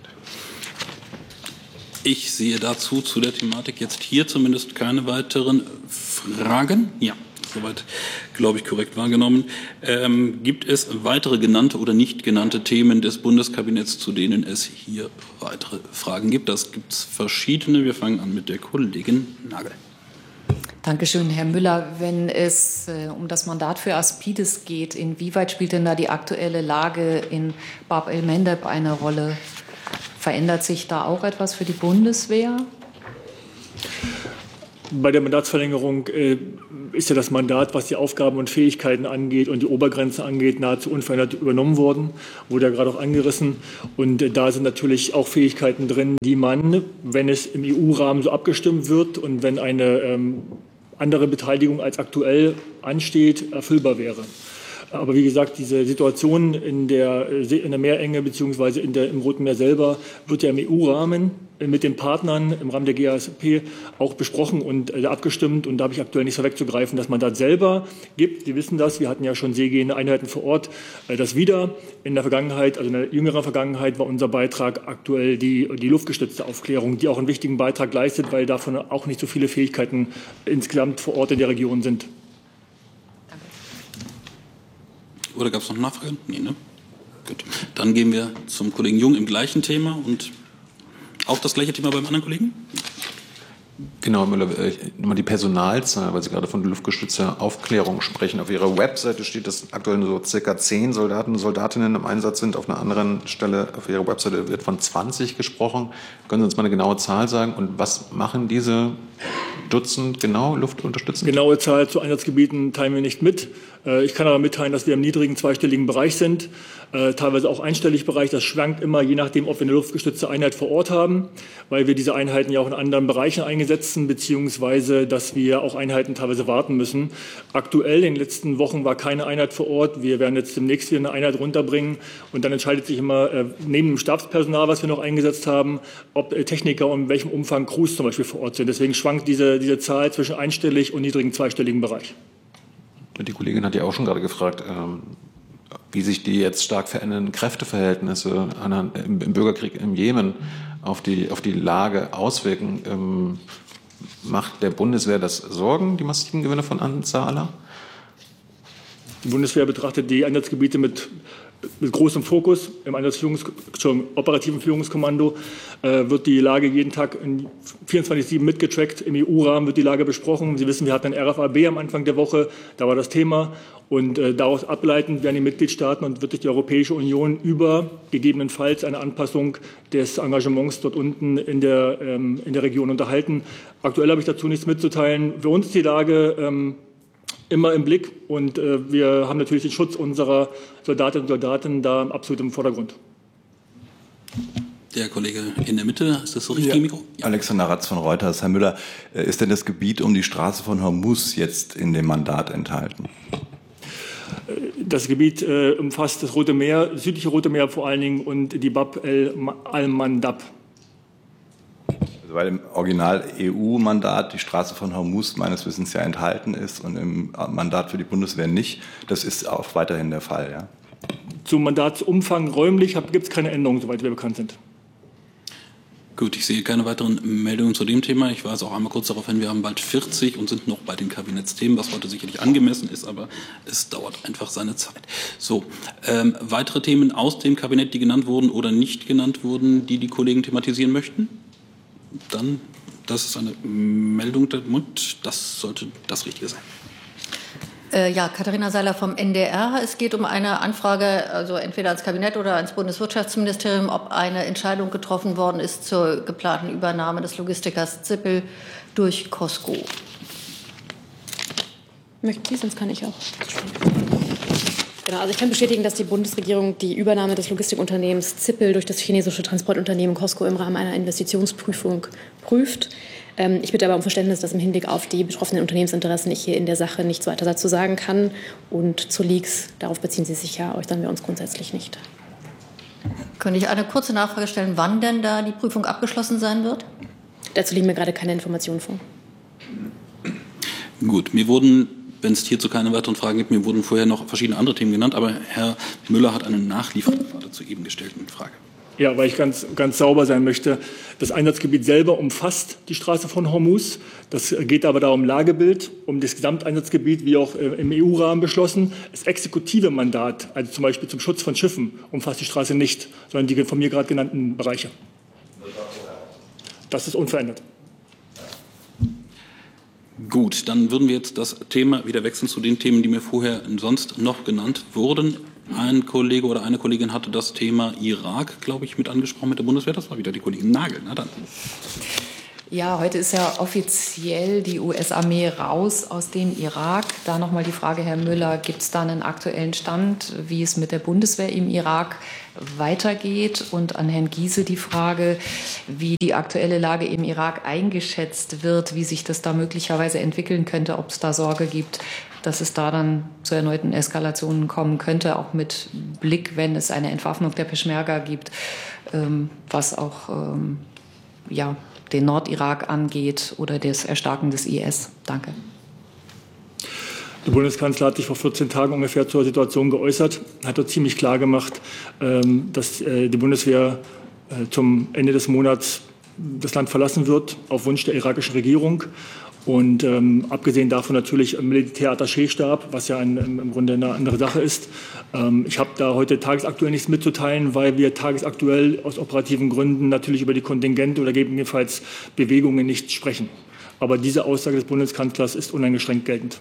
Ich sehe dazu zu der Thematik jetzt hier zumindest keine weiteren Fragen. Ja, soweit, glaube ich, korrekt wahrgenommen. Gibt es weitere genannte oder nicht genannte Themen des Bundeskabinetts, zu denen es hier weitere Fragen gibt? Das gibt es verschiedene. Wir fangen an mit der Kollegin Nagel. Dankeschön, Herr Müller. Wenn es um das Mandat für Aspides geht, inwieweit spielt denn da die aktuelle Lage in Bab el-Mandeb eine Rolle? Verändert sich da auch etwas für die Bundeswehr? Bei der Mandatsverlängerung ist ja das Mandat, was die Aufgaben und Fähigkeiten angeht und die Obergrenze angeht, nahezu unverändert übernommen worden. Wurde ja gerade auch angerissen. Und da sind natürlich auch Fähigkeiten drin, die man, wenn es im EU-Rahmen so abgestimmt wird und wenn eine andere Beteiligung als aktuell ansteht, erfüllbar wäre. Aber wie gesagt, diese Situation in der Meerenge bzw. im Roten Meer selber wird ja im EU-Rahmen mit den Partnern im Rahmen der GASP auch besprochen und abgestimmt. Und da habe ich aktuell nichts vorwegzugreifen. Das Mandat selber gibt, Sie wissen das, wir hatten ja schon seegehende Einheiten vor Ort. Das wieder in der Vergangenheit, also in der jüngeren Vergangenheit, war unser Beitrag aktuell die luftgestützte Aufklärung, die auch einen wichtigen Beitrag leistet, weil davon auch nicht so viele Fähigkeiten insgesamt vor Ort in der Region sind. Oder gab es noch Nachfragen? Nee, ne? Gut. Dann gehen wir zum Kollegen Jung im gleichen Thema und auch das gleiche Thema beim anderen Kollegen? Genau, Müller, nochmal die Personalzahl, weil Sie gerade von luftgestützter Aufklärung sprechen. Auf Ihrer Webseite steht, dass aktuell nur so circa 10 Soldaten und Soldatinnen im Einsatz sind. Auf einer anderen Stelle auf Ihrer Webseite wird von 20 gesprochen. Können Sie uns mal eine genaue Zahl sagen? Und was machen diese Dutzend genau luftunterstützend? Genaue Zahl zu Einsatzgebieten teilen wir nicht mit. Ich kann aber mitteilen, dass wir im niedrigen zweistelligen Bereich sind, teilweise auch einstellig Bereich. Das schwankt immer, je nachdem, ob wir eine luftgestützte Einheit vor Ort haben, weil wir diese Einheiten ja auch in anderen Bereichen eingesetzen, beziehungsweise dass wir auch Einheiten teilweise warten müssen. Aktuell in den letzten Wochen war keine Einheit vor Ort. Wir werden jetzt demnächst wieder eine Einheit runterbringen und dann entscheidet sich immer neben dem Stabspersonal, was wir noch eingesetzt haben, ob Techniker und in welchem Umfang Crews zum Beispiel vor Ort sind. Deswegen schwankt diese Zahl zwischen einstellig und niedrigen zweistelligen Bereich. Die Kollegin hat ja auch schon gerade gefragt, wie sich die jetzt stark verändernden Kräfteverhältnisse im Bürgerkrieg im Jemen auf die Lage auswirken. Macht der Bundeswehr das Sorgen, die massiven Gewinne von Ansar Allah? Die Bundeswehr betrachtet die Einsatzgebiete mit großem Fokus. Im operativen Führungskommando wird die Lage jeden Tag 24/7 mitgetrackt. Im EU-Rahmen wird die Lage besprochen. Sie wissen, wir hatten ein RFAB am Anfang der Woche. Da war das Thema. Und daraus ableitend werden die Mitgliedstaaten und wird sich die Europäische Union über gegebenenfalls eine Anpassung des Engagements dort unten in der Region unterhalten. Aktuell habe ich dazu nichts mitzuteilen. Für uns ist die Lage immer im Blick und wir haben natürlich den Schutz unserer Soldatinnen und Soldaten da absolut im Vordergrund. Der Kollege in der Mitte, ist das so richtig, Mikro? Ja. Alexander Ratz von Reuters. Herr Müller, ist denn das Gebiet um die Straße von Hormuz jetzt in dem Mandat enthalten? Das Gebiet umfasst das Rote Meer, das südliche Rote Meer vor allen Dingen und die Bab el-Mandab. Also weil im Original-EU-Mandat die Straße von Hormuz meines Wissens ja enthalten ist und im Mandat für die Bundeswehr nicht. Das ist auch weiterhin der Fall, ja? Zum Mandatsumfang räumlich gibt es keine Änderungen, soweit wir bekannt sind. Gut, ich sehe keine weiteren Meldungen zu dem Thema. Ich weise auch einmal kurz darauf hin, wir haben bald 40 und sind noch bei den Kabinettsthemen, was heute sicherlich angemessen ist, aber es dauert einfach seine Zeit. So, weitere Themen aus dem Kabinett, die genannt wurden oder nicht genannt wurden, die Kollegen thematisieren möchten? Dann, das ist eine Meldung, das sollte das Richtige sein. Ja, Katharina Seiler vom NDR. Es geht um eine Anfrage, also entweder ans Kabinett oder ans Bundeswirtschaftsministerium, ob eine Entscheidung getroffen worden ist zur geplanten Übernahme des Logistikers Zippel durch COSCO. Möchten Sie, sonst kann ich auch. Genau, also ich kann bestätigen, dass die Bundesregierung die Übernahme des Logistikunternehmens Zippel durch das chinesische Transportunternehmen COSCO im Rahmen einer Investitionsprüfung prüft. Ich bitte aber um Verständnis, dass im Hinblick auf die betroffenen Unternehmensinteressen ich hier in der Sache nichts weiter dazu sagen kann. Und zu Leaks, darauf beziehen Sie sich ja, äußern wir uns grundsätzlich nicht. Könnte ich eine kurze Nachfrage stellen, wann denn da die Prüfung abgeschlossen sein wird? Dazu liegen mir gerade keine Informationen vor. Gut, mir wurden, wenn es hierzu keine weiteren Fragen gibt, mir wurden vorher noch verschiedene andere Themen genannt, aber Herr Müller hat eine nachliefernde Frage zur eben gestellten Frage. Ja, weil ich ganz sauber sein möchte. Das Einsatzgebiet selber umfasst die Straße von Hormuz. Das geht aber da um Lagebild, um das Gesamteinsatzgebiet, wie auch im EU-Rahmen beschlossen. Das exekutive Mandat, also zum Beispiel zum Schutz von Schiffen, umfasst die Straße nicht, sondern die von mir gerade genannten Bereiche. Das ist unverändert. Gut, dann würden wir jetzt das Thema wieder wechseln zu den Themen, die mir vorher sonst noch genannt wurden. Ein Kollege oder eine Kollegin hatte das Thema Irak, glaube ich, mit angesprochen mit der Bundeswehr. Das war wieder die Kollegin Nagel. Na dann. Ja, heute ist ja offiziell die US-Armee raus aus dem Irak. Da nochmal die Frage, Herr Müller, gibt es da einen aktuellen Stand, wie es mit der Bundeswehr im Irak weitergeht? Und an Herrn Giese die Frage, wie die aktuelle Lage im Irak eingeschätzt wird, wie sich das da möglicherweise entwickeln könnte, ob es da Sorge gibt, dass es da dann zu erneuten Eskalationen kommen könnte, auch mit Blick, wenn es eine Entwaffnung der Peschmerga gibt, was auch den Nordirak angeht oder das Erstarken des IS. Danke. Der Bundeskanzler hat sich vor 14 Tagen ungefähr zur Situation geäußert, hat dort ziemlich klar gemacht, dass die Bundeswehr zum Ende des Monats das Land verlassen wird, auf Wunsch der irakischen Regierung. Und abgesehen davon natürlich im Militärattachéstab, was ja im Grunde eine andere Sache ist. Ich habe da heute tagesaktuell nichts mitzuteilen, weil wir tagesaktuell aus operativen Gründen natürlich über die Kontingente oder gegebenenfalls Bewegungen nicht sprechen. Aber diese Aussage des Bundeskanzlers ist uneingeschränkt geltend.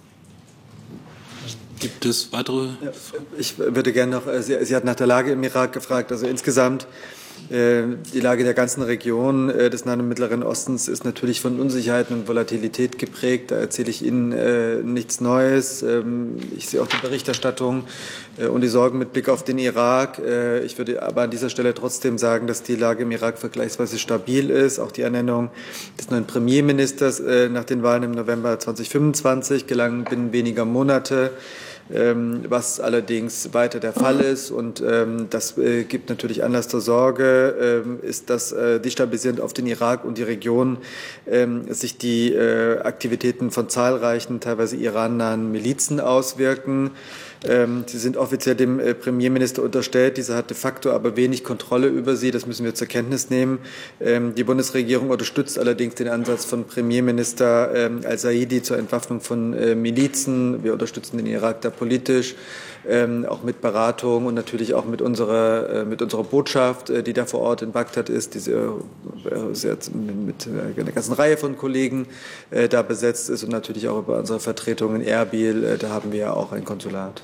Gibt es weitere? Ja, ich würde gerne noch, Sie hat nach der Lage im Irak gefragt, also insgesamt. Die Lage der ganzen Region des Nahen und Mittleren Ostens ist natürlich von Unsicherheiten und Volatilität geprägt. Da erzähle ich Ihnen nichts Neues. Ich sehe auch die Berichterstattung und die Sorgen mit Blick auf den Irak. Ich würde aber an dieser Stelle trotzdem sagen, dass die Lage im Irak vergleichsweise stabil ist. Auch die Ernennung des neuen Premierministers nach den Wahlen im November 2025 gelang binnen weniger Monate. Was allerdings weiter der Fall ist, und das gibt natürlich Anlass zur Sorge, ist, dass destabilisierend auf den Irak und die Region sich die Aktivitäten von zahlreichen, teilweise irannahen Milizen auswirken. Sie sind offiziell dem Premierminister unterstellt. Dieser hat de facto aber wenig Kontrolle über sie. Das müssen wir zur Kenntnis nehmen. Die Bundesregierung unterstützt allerdings den Ansatz von Premierminister al-Saidi zur Entwaffnung von Milizen. Wir unterstützen den Irak da politisch, auch mit Beratung und natürlich auch mit unserer Botschaft, die da vor Ort in Bagdad ist, die mit einer ganzen Reihe von Kollegen da besetzt ist, und natürlich auch über unsere Vertretung in Erbil. Da haben wir ja auch ein Konsulat.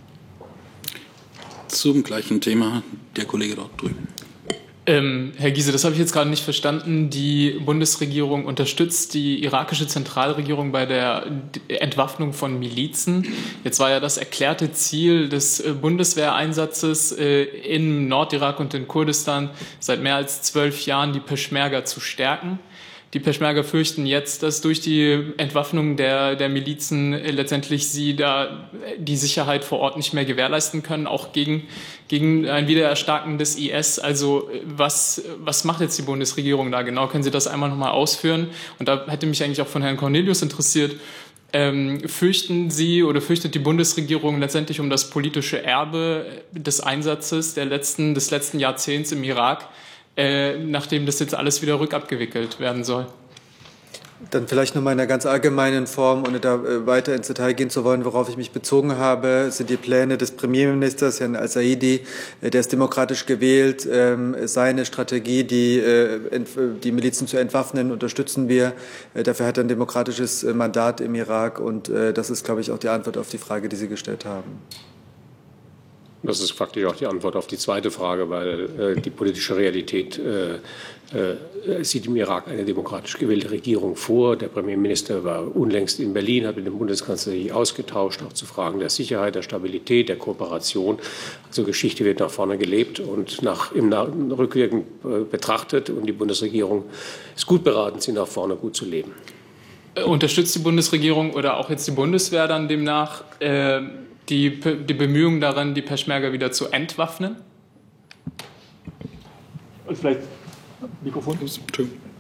Zum gleichen Thema der Kollege dort drüben. Herr Giese, das habe ich jetzt gerade nicht verstanden. Die Bundesregierung unterstützt die irakische Zentralregierung bei der Entwaffnung von Milizen. Jetzt war ja das erklärte Ziel des Bundeswehreinsatzes im Nordirak und in Kurdistan seit mehr als 12 Jahren die Peschmerga zu stärken. Die Peschmerga fürchten jetzt, dass durch die Entwaffnung der Milizen letztendlich sie da die Sicherheit vor Ort nicht mehr gewährleisten können, auch gegen ein Wiedererstarken des IS. Also was macht jetzt die Bundesregierung da genau? Können Sie das einmal nochmal ausführen? Und da hätte mich eigentlich auch von Herrn Cornelius interessiert, fürchten Sie oder fürchtet die Bundesregierung letztendlich um das politische Erbe des Einsatzes des letzten Jahrzehnts im Irak, nachdem das jetzt alles wieder rückabgewickelt werden soll? Dann vielleicht noch mal in einer ganz allgemeinen Form, ohne da weiter ins Detail gehen zu wollen, worauf ich mich bezogen habe, sind die Pläne des Premierministers, Herrn al-Saidi, der ist demokratisch gewählt. Seine Strategie, die Milizen zu entwaffnen, unterstützen wir. Dafür hat er ein demokratisches Mandat im Irak, und das ist, glaube ich, auch die Antwort auf die Frage, die Sie gestellt haben. Das ist faktisch auch die Antwort auf die zweite Frage, weil die politische Realität sieht im Irak eine demokratisch gewählte Regierung vor. Der Premierminister war unlängst in Berlin, hat mit dem Bundeskanzler sich ausgetauscht, auch zu Fragen der Sicherheit, der Stabilität, der Kooperation. Also Geschichte wird nach vorne gelebt und rückwirkend betrachtet. Und die Bundesregierung ist gut beraten, sie nach vorne gut zu leben. Unterstützt die Bundesregierung oder auch jetzt die Bundeswehr dann demnach die Bemühungen daran, die Peschmerga wieder zu entwaffnen? Vielleicht Mikrofon.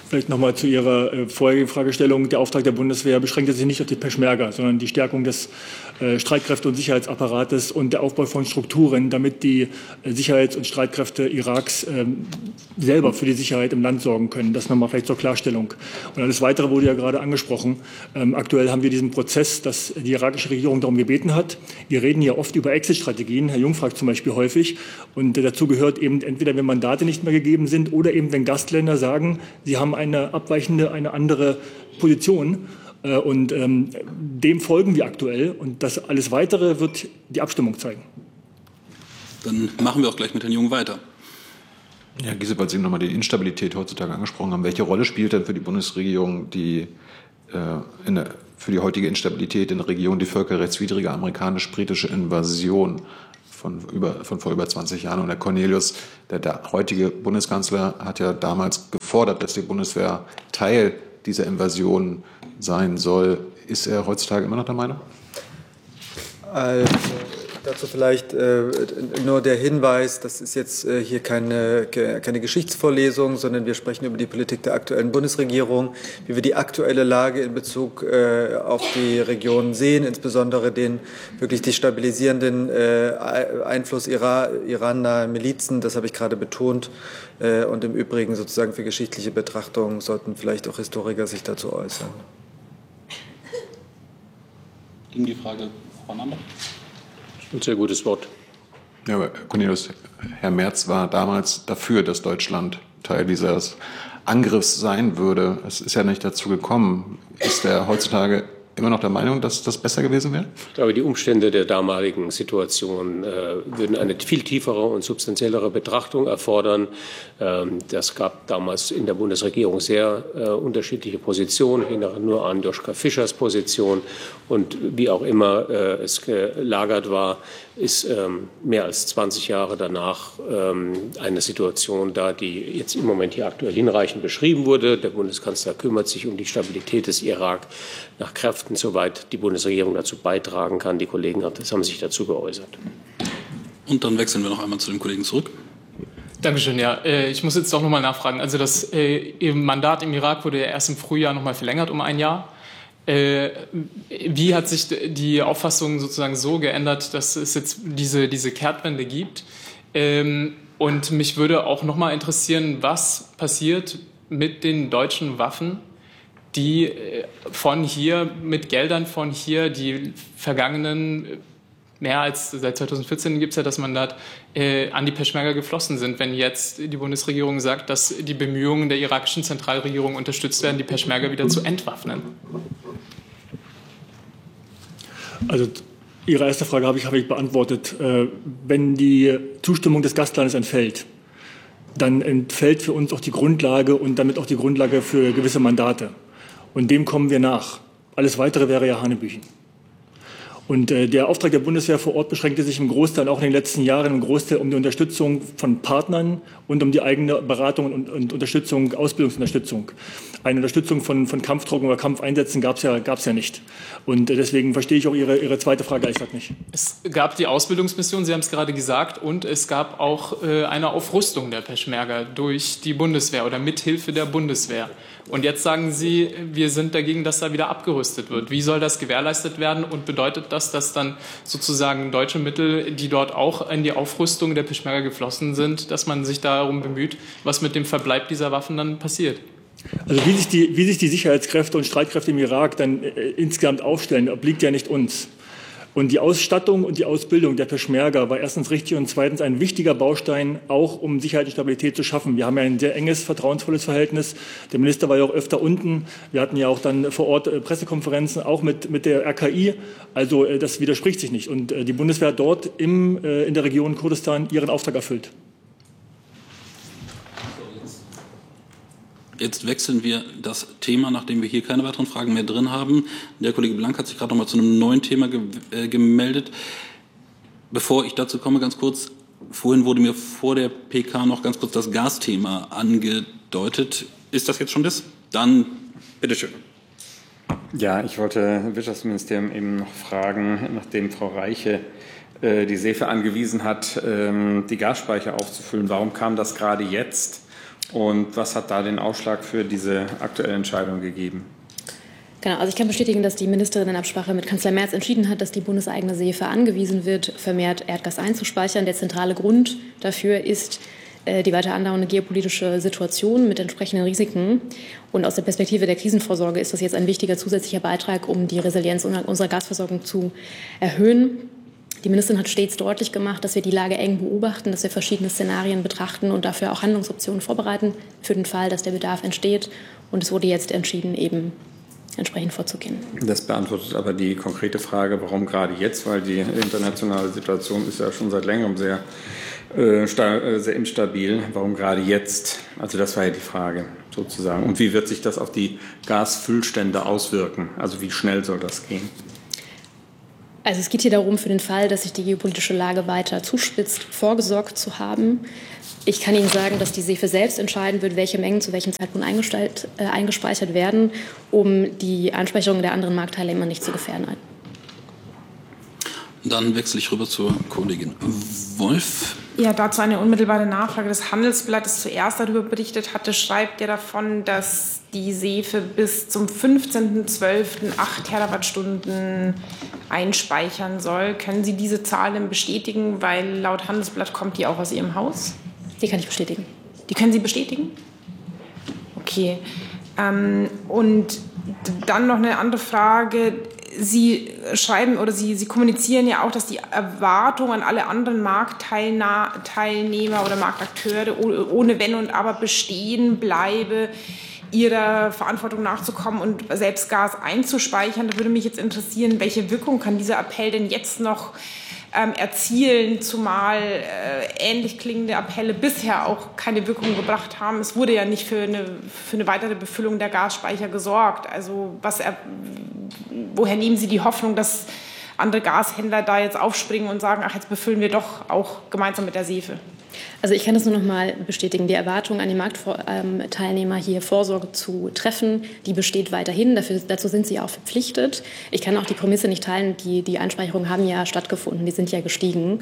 Vielleicht nochmal zu Ihrer vorherigen Fragestellung. Der Auftrag der Bundeswehr beschränkte sich nicht auf die Peschmerga, sondern die Stärkung des Streitkräfte- und Sicherheitsapparates und der Aufbau von Strukturen, damit die Sicherheits- und Streitkräfte Iraks selber für die Sicherheit im Land sorgen können. Das nochmal vielleicht zur Klarstellung. Und alles Weitere wurde ja gerade angesprochen. Aktuell haben wir diesen Prozess, dass die irakische Regierung darum gebeten hat. Wir reden ja oft über Exit-Strategien, Herr Jung fragt zum Beispiel häufig. Und dazu gehört eben entweder, wenn Mandate nicht mehr gegeben sind oder eben, wenn Gastländer sagen, sie haben eine abweichende, eine andere Position. Und dem folgen wir aktuell. Und das alles Weitere wird die Abstimmung zeigen. Dann machen wir auch gleich mit Herrn Jung weiter. Ja, Giese, weil Sie nochmal die Instabilität heutzutage angesprochen haben. Welche Rolle spielt denn für die Bundesregierung für die heutige Instabilität in der Region die völkerrechtswidrige amerikanisch-britische Invasion von vor über 20 Jahren? Und Herr Cornelius, der heutige Bundeskanzler, hat ja damals gefordert, dass die Bundeswehr Teil dieser Invasion sein soll. Ist er heutzutage immer noch der Meinung? Also, dazu vielleicht nur der Hinweis, das ist jetzt hier keine Geschichtsvorlesung, sondern wir sprechen über die Politik der aktuellen Bundesregierung, wie wir die aktuelle Lage in Bezug auf die Region sehen, insbesondere den wirklich destabilisierenden Einfluss Iran-nahe Milizen, das habe ich gerade betont. Und im Übrigen sozusagen für geschichtliche Betrachtungen sollten vielleicht auch Historiker sich dazu äußern. Ging die Frage voneinander? Ein sehr gutes Wort. Ja, aber Cornelius, Herr Merz war damals dafür, dass Deutschland Teil dieses Angriffs sein würde. Es ist ja nicht dazu gekommen. Ist er heutzutage immer noch der Meinung, dass das besser gewesen wäre? Ich glaube, die Umstände der damaligen Situation würden eine viel tiefere und substanziellere Betrachtung erfordern. Das gab damals in der Bundesregierung sehr unterschiedliche Positionen. Ich erinnere nur an Joschka Fischers Position. Und wie auch immer es gelagert war, ist mehr als 20 Jahre danach eine Situation da, die jetzt im Moment hier aktuell hinreichend beschrieben wurde. Der Bundeskanzler kümmert sich um die Stabilität des Irak nach Kräften, soweit die Bundesregierung dazu beitragen kann. Die Kollegen haben sich dazu geäußert. Und dann wechseln wir noch einmal zu dem Kollegen zurück. Dankeschön. Ja, ich muss jetzt doch noch mal nachfragen. Also das Mandat im Irak wurde ja erst im Frühjahr noch mal verlängert um ein Jahr. Wie hat sich die Auffassung sozusagen so geändert, dass es jetzt diese Kehrtwende gibt? Und mich würde auch noch mal interessieren, was passiert mit den deutschen Waffen, die von hier mit Geldern von hier die vergangenen mehr als seit 2014 gibt es ja das Mandat, an die Peschmerga geflossen sind, wenn jetzt die Bundesregierung sagt, dass die Bemühungen der irakischen Zentralregierung unterstützt werden, die Peschmerga wieder zu entwaffnen? Also Ihre erste Frage habe ich beantwortet. Wenn die Zustimmung des Gastlandes entfällt, dann entfällt für uns auch die Grundlage und damit auch die Grundlage für gewisse Mandate. Und dem kommen wir nach. Alles Weitere wäre ja Hanebüchen. Und der Auftrag der Bundeswehr vor Ort beschränkte sich im Großteil auch in den letzten Jahren im Großteil um die Unterstützung von Partnern und um die eigene Beratung und Unterstützung, Ausbildungsunterstützung. Eine Unterstützung von Kampftruppen oder Kampfeinsätzen gab es ja nicht. Und deswegen verstehe ich auch Ihre zweite Frage ehrlich gesagt nicht. Es gab die Ausbildungsmission, Sie haben es gerade gesagt, und es gab auch eine Aufrüstung der Peschmerga durch die Bundeswehr oder mithilfe der Bundeswehr. Und jetzt sagen Sie, wir sind dagegen, dass da wieder abgerüstet wird. Wie soll das gewährleistet werden und bedeutet das, dass dann sozusagen deutsche Mittel, die dort auch in die Aufrüstung der Peschmerga geflossen sind, dass man sich darum bemüht, was mit dem Verbleib dieser Waffen dann passiert? Also wie sich die Sicherheitskräfte und Streitkräfte im Irak dann insgesamt aufstellen, obliegt ja nicht uns. Und die Ausstattung und die Ausbildung der Peschmerga war erstens richtig und zweitens ein wichtiger Baustein, auch um Sicherheit und Stabilität zu schaffen. Wir haben ja ein sehr enges, vertrauensvolles Verhältnis. Der Minister war ja auch öfter unten. Wir hatten ja auch dann vor Ort Pressekonferenzen, auch mit der RKI. Also das widerspricht sich nicht. Und die Bundeswehr hat dort in der Region Kurdistan ihren Auftrag erfüllt. Jetzt wechseln wir das Thema, nachdem wir hier keine weiteren Fragen mehr drin haben. Der Kollege Blank hat sich gerade noch mal zu einem neuen Thema gemeldet. Bevor ich dazu komme, ganz kurz, vorhin wurde mir vor der PK noch ganz kurz das Gasthema angedeutet. Ist das jetzt schon das? Dann bitteschön. Ja, ich wollte Wirtschaftsministerium eben noch fragen, nachdem Frau Reiche die SEFE angewiesen hat, die Gasspeicher aufzufüllen. Warum kam das gerade jetzt? Und was hat da den Ausschlag für diese aktuelle Entscheidung gegeben? Genau, also ich kann bestätigen, dass die Ministerin in Absprache mit Kanzler Merz entschieden hat, dass die bundeseigene Seefe angewiesen wird, vermehrt Erdgas einzuspeichern. Der zentrale Grund dafür ist die weiter andauernde geopolitische Situation mit entsprechenden Risiken. Und aus der Perspektive der Krisenvorsorge ist das jetzt ein wichtiger zusätzlicher Beitrag, um die Resilienz unserer Gasversorgung zu erhöhen. Die Ministerin hat stets deutlich gemacht, dass wir die Lage eng beobachten, dass wir verschiedene Szenarien betrachten und dafür auch Handlungsoptionen vorbereiten für den Fall, dass der Bedarf entsteht. Und es wurde jetzt entschieden, eben entsprechend vorzugehen. Das beantwortet aber die konkrete Frage, warum gerade jetzt, weil die internationale Situation ist ja schon seit längerem sehr instabil. Warum gerade jetzt? Also das war ja die Frage sozusagen. Und wie wird sich das auf die Gasfüllstände auswirken? Also wie schnell soll das gehen? Also es geht hier darum, für den Fall, dass sich die geopolitische Lage weiter zuspitzt, vorgesorgt zu haben. Ich kann Ihnen sagen, dass die Seefe selbst entscheiden wird, welche Mengen zu welchem Zeitpunkt eingespeichert werden, um die Einspeicherung der anderen Marktteilnehmer nicht zu gefährden. Dann wechsle ich rüber zur Kollegin Wolf. Ja, dazu eine unmittelbare Nachfrage. Das Handelsblatt, das zuerst darüber berichtet hatte, schreibt ja davon, dass die Seefe bis zum 15.12. 8 Terawattstunden einspeichern soll. Können Sie diese Zahlen bestätigen? Weil laut Handelsblatt kommt die auch aus Ihrem Haus. Die kann ich bestätigen. Die können Sie bestätigen? Okay. Und dann noch eine andere Frage. Sie schreiben oder Sie kommunizieren ja auch, dass die Erwartung an alle anderen Marktteilnehmer oder Marktakteure ohne Wenn und Aber bestehen bleibe, ihrer Verantwortung nachzukommen und selbst Gas einzuspeichern. Da würde mich jetzt interessieren, welche Wirkung kann dieser Appell denn jetzt noch erzielen, zumal ähnlich klingende Appelle bisher auch keine Wirkung gebracht haben. Es wurde ja nicht für eine weitere Befüllung der Gasspeicher gesorgt. Also woher nehmen Sie die Hoffnung, dass andere Gashändler da jetzt aufspringen und sagen, ach, jetzt befüllen wir doch auch gemeinsam mit der Seefe? Also ich kann das nur noch mal bestätigen. Die Erwartung an die Marktteilnehmer, hier Vorsorge zu treffen, die besteht weiterhin. Dazu sind sie auch verpflichtet. Ich kann auch die Prämisse nicht teilen. Die Einspeicherungen haben ja stattgefunden. Die sind ja gestiegen.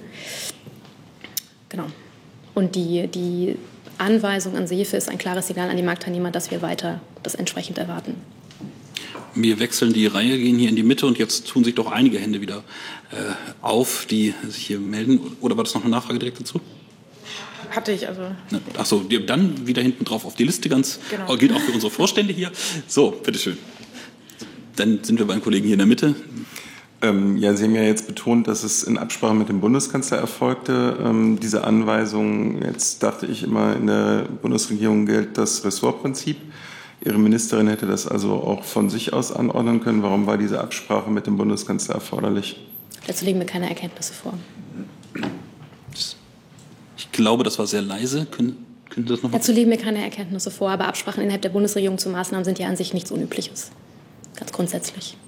Genau. Und die Anweisung an Seefe ist ein klares Signal an die Marktteilnehmer, dass wir weiter das entsprechend erwarten. Wir wechseln die Reihe, gehen hier in die Mitte und jetzt tun sich doch einige Hände wieder auf, die sich hier melden. Oder war das noch eine Nachfrage direkt dazu? Hatte ich also. Ach so, dann wieder hinten drauf auf die Liste ganz. Genau. Gilt auch für unsere Vorstände hier. So, bitteschön. Dann sind wir beim Kollegen hier in der Mitte. Ja, Sie haben ja jetzt betont, dass es in Absprache mit dem Bundeskanzler erfolgte, diese Anweisung. Jetzt dachte ich immer, in der Bundesregierung gilt das Ressortprinzip. Ihre Ministerin hätte das also auch von sich aus anordnen können. Warum war diese Absprache mit dem Bundeskanzler erforderlich? Dazu liegen mir keine Erkenntnisse vor. Ich glaube, das war sehr leise. Können Sie das noch mal? Dazu liegen mir keine Erkenntnisse vor, aber Absprachen innerhalb der Bundesregierung zu Maßnahmen sind ja an sich nichts Unübliches. Ganz grundsätzlich.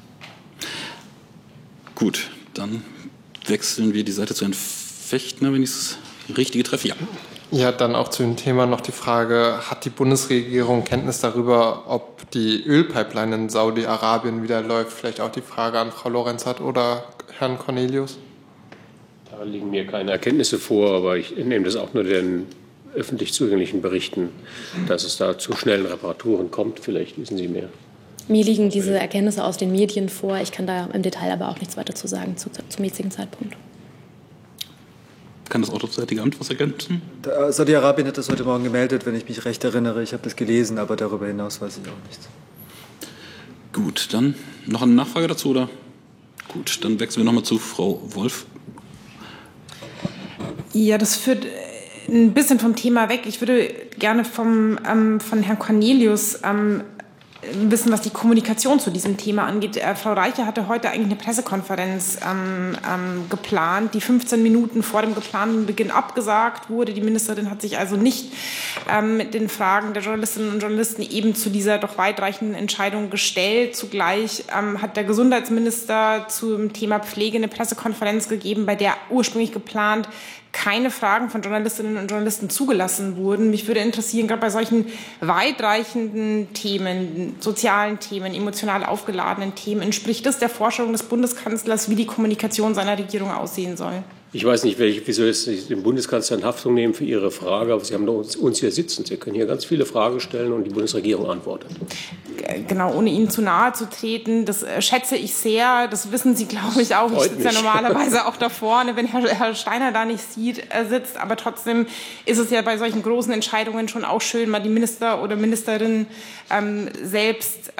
Gut, dann wechseln wir die Seite zu Herrn Fechtner, wenn ich es richtig treffe. Ja. Ja, dann auch zu dem Thema noch die Frage, hat die Bundesregierung Kenntnis darüber, ob die Ölpipeline in Saudi-Arabien wieder läuft? Vielleicht auch die Frage an Frau Lorenzat oder Herrn Cornelius? Da liegen mir keine Erkenntnisse vor, aber ich nehme das auch nur den öffentlich zugänglichen Berichten, dass es da zu schnellen Reparaturen kommt. Vielleicht wissen Sie mehr. Mir liegen diese Erkenntnisse aus den Medien vor. Ich kann da im Detail aber auch nichts weiter zu sagen zum jetzigen Zeitpunkt. Kann das Auswärtige Amt was ergänzen? Saudi-Arabien hat das heute Morgen gemeldet, wenn ich mich recht erinnere. Ich habe das gelesen, aber darüber hinaus weiß ich auch nichts. Gut, dann noch eine Nachfrage dazu, oder? Gut, dann wechseln wir nochmal zu Frau Wolf. Ja, das führt ein bisschen vom Thema weg. Ich würde gerne von Herrn Cornelius wissen, was die Kommunikation zu diesem Thema angeht. Frau Reiche hatte heute eigentlich eine Pressekonferenz geplant, die 15 Minuten vor dem geplanten Beginn abgesagt wurde. Die Ministerin hat sich also nicht mit den Fragen der Journalistinnen und Journalisten eben zu dieser doch weitreichenden Entscheidung gestellt. Zugleich hat der Gesundheitsminister zum Thema Pflege eine Pressekonferenz gegeben, bei der ursprünglich geplant keine Fragen von Journalistinnen und Journalisten zugelassen wurden. Mich würde interessieren, gerade bei solchen weitreichenden Themen, sozialen Themen, emotional aufgeladenen Themen, entspricht das der Vorstellung des Bundeskanzlers, wie die Kommunikation seiner Regierung aussehen soll? Ich weiß nicht, wieso Sie den Bundeskanzler in Haftung nehmen für Ihre Frage, aber Sie haben uns hier sitzen. Sie können hier ganz viele Fragen stellen und die Bundesregierung antwortet. Genau, ohne Ihnen zu nahe zu treten, das schätze ich sehr, das wissen Sie, glaube ich, auch. Ich sitze ja normalerweise auch da vorne, wenn Herr Steiner da nicht sitzt, aber trotzdem ist es ja bei solchen großen Entscheidungen schon auch schön, mal die Minister oder Ministerin selbst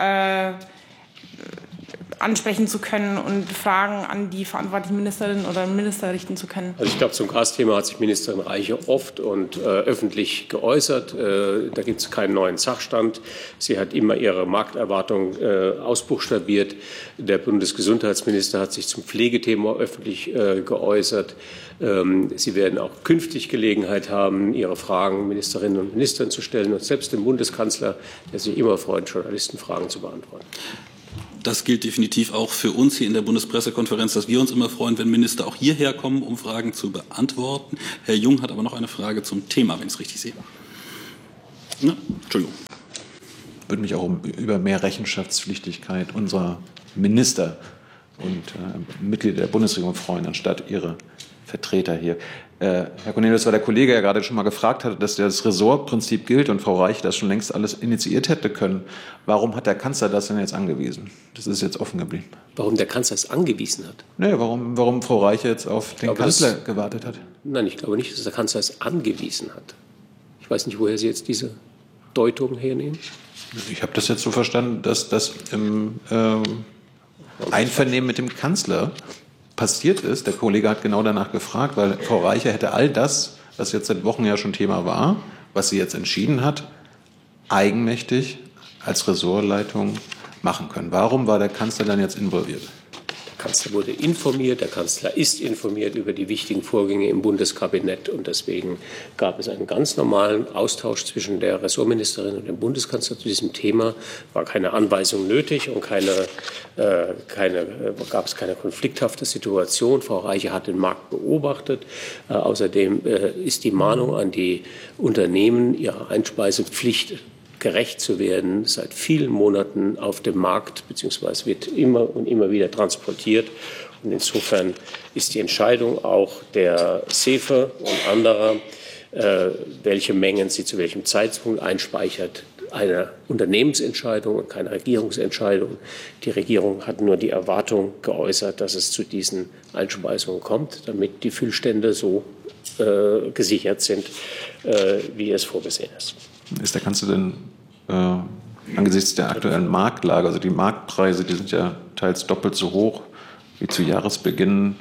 ansprechen zu können und Fragen an die verantwortlichen Ministerinnen oder Minister richten zu können. Also ich glaube, zum Gasthema hat sich Ministerin Reiche oft und öffentlich geäußert. Da gibt es keinen neuen Sachstand. Sie hat immer ihre Markterwartung ausbuchstabiert. Der Bundesgesundheitsminister hat sich zum Pflegethema öffentlich geäußert. Sie werden auch künftig Gelegenheit haben, Ihre Fragen Ministerinnen und Ministern zu stellen und selbst dem Bundeskanzler, der sich immer freut, Journalistenfragen zu beantworten. Das gilt definitiv auch für uns hier in der Bundespressekonferenz, dass wir uns immer freuen, wenn Minister auch hierher kommen, um Fragen zu beantworten. Herr Jung hat aber noch eine Frage zum Thema, wenn ich es richtig sehe. Na, Entschuldigung. Ich würde mich auch über mehr Rechenschaftspflichtigkeit unserer Minister und Mitglieder der Bundesregierung freuen, anstatt ihre Vertreter hier. Herr Cornelius, weil der Kollege ja gerade schon mal gefragt hatte, dass das Ressortprinzip gilt und Frau Reiche das schon längst alles initiiert hätte können. Warum hat der Kanzler das denn jetzt angewiesen? Das ist jetzt offen geblieben. Warum der Kanzler es angewiesen hat? Nee, warum Frau Reiche jetzt auf den Kanzler gewartet hat? Nein, ich glaube nicht, dass der Kanzler es angewiesen hat. Ich weiß nicht, woher Sie jetzt diese Deutung hernehmen. Ich habe das jetzt so verstanden, dass das im Einvernehmen mit dem Kanzler passiert ist. Der Kollege hat genau danach gefragt, weil Frau Reiche hätte all das, was jetzt seit Wochen ja schon Thema war, was sie jetzt entschieden hat, eigenmächtig als Ressortleitung machen können. Warum war der Kanzler dann jetzt involviert? Der Kanzler wurde informiert, der Kanzler ist informiert über die wichtigen Vorgänge im Bundeskabinett und deswegen gab es einen ganz normalen Austausch zwischen der Ressortministerin und dem Bundeskanzler zu diesem Thema. War keine Anweisung nötig und gab es keine konflikthafte Situation. Frau Reiche hat den Markt beobachtet. Außerdem ist die Mahnung an die Unternehmen, ihrer Einspeisepflicht gerecht zu werden, seit vielen Monaten auf dem Markt, beziehungsweise wird immer und immer wieder transportiert. Und insofern ist die Entscheidung auch der SEFE und anderer, welche Mengen sie zu welchem Zeitpunkt einspeichert, eine Unternehmensentscheidung und keine Regierungsentscheidung. Die Regierung hat nur die Erwartung geäußert, dass es zu diesen Einspeisungen kommt, damit die Füllstände so gesichert sind, wie es vorgesehen ist. Ist der Kanzler denn angesichts der aktuellen Marktlage, also die Marktpreise, die sind ja teils doppelt so hoch wie zu Jahresbeginn,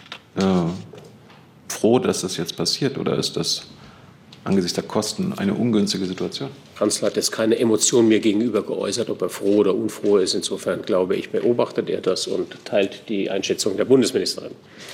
froh, dass das jetzt passiert, oder ist das angesichts der Kosten eine ungünstige Situation? Der Kanzler hat jetzt keine Emotion mir gegenüber geäußert, ob er froh oder unfroh ist. Insofern glaube ich, beobachtet er das und teilt die Einschätzung der Bundesministerin.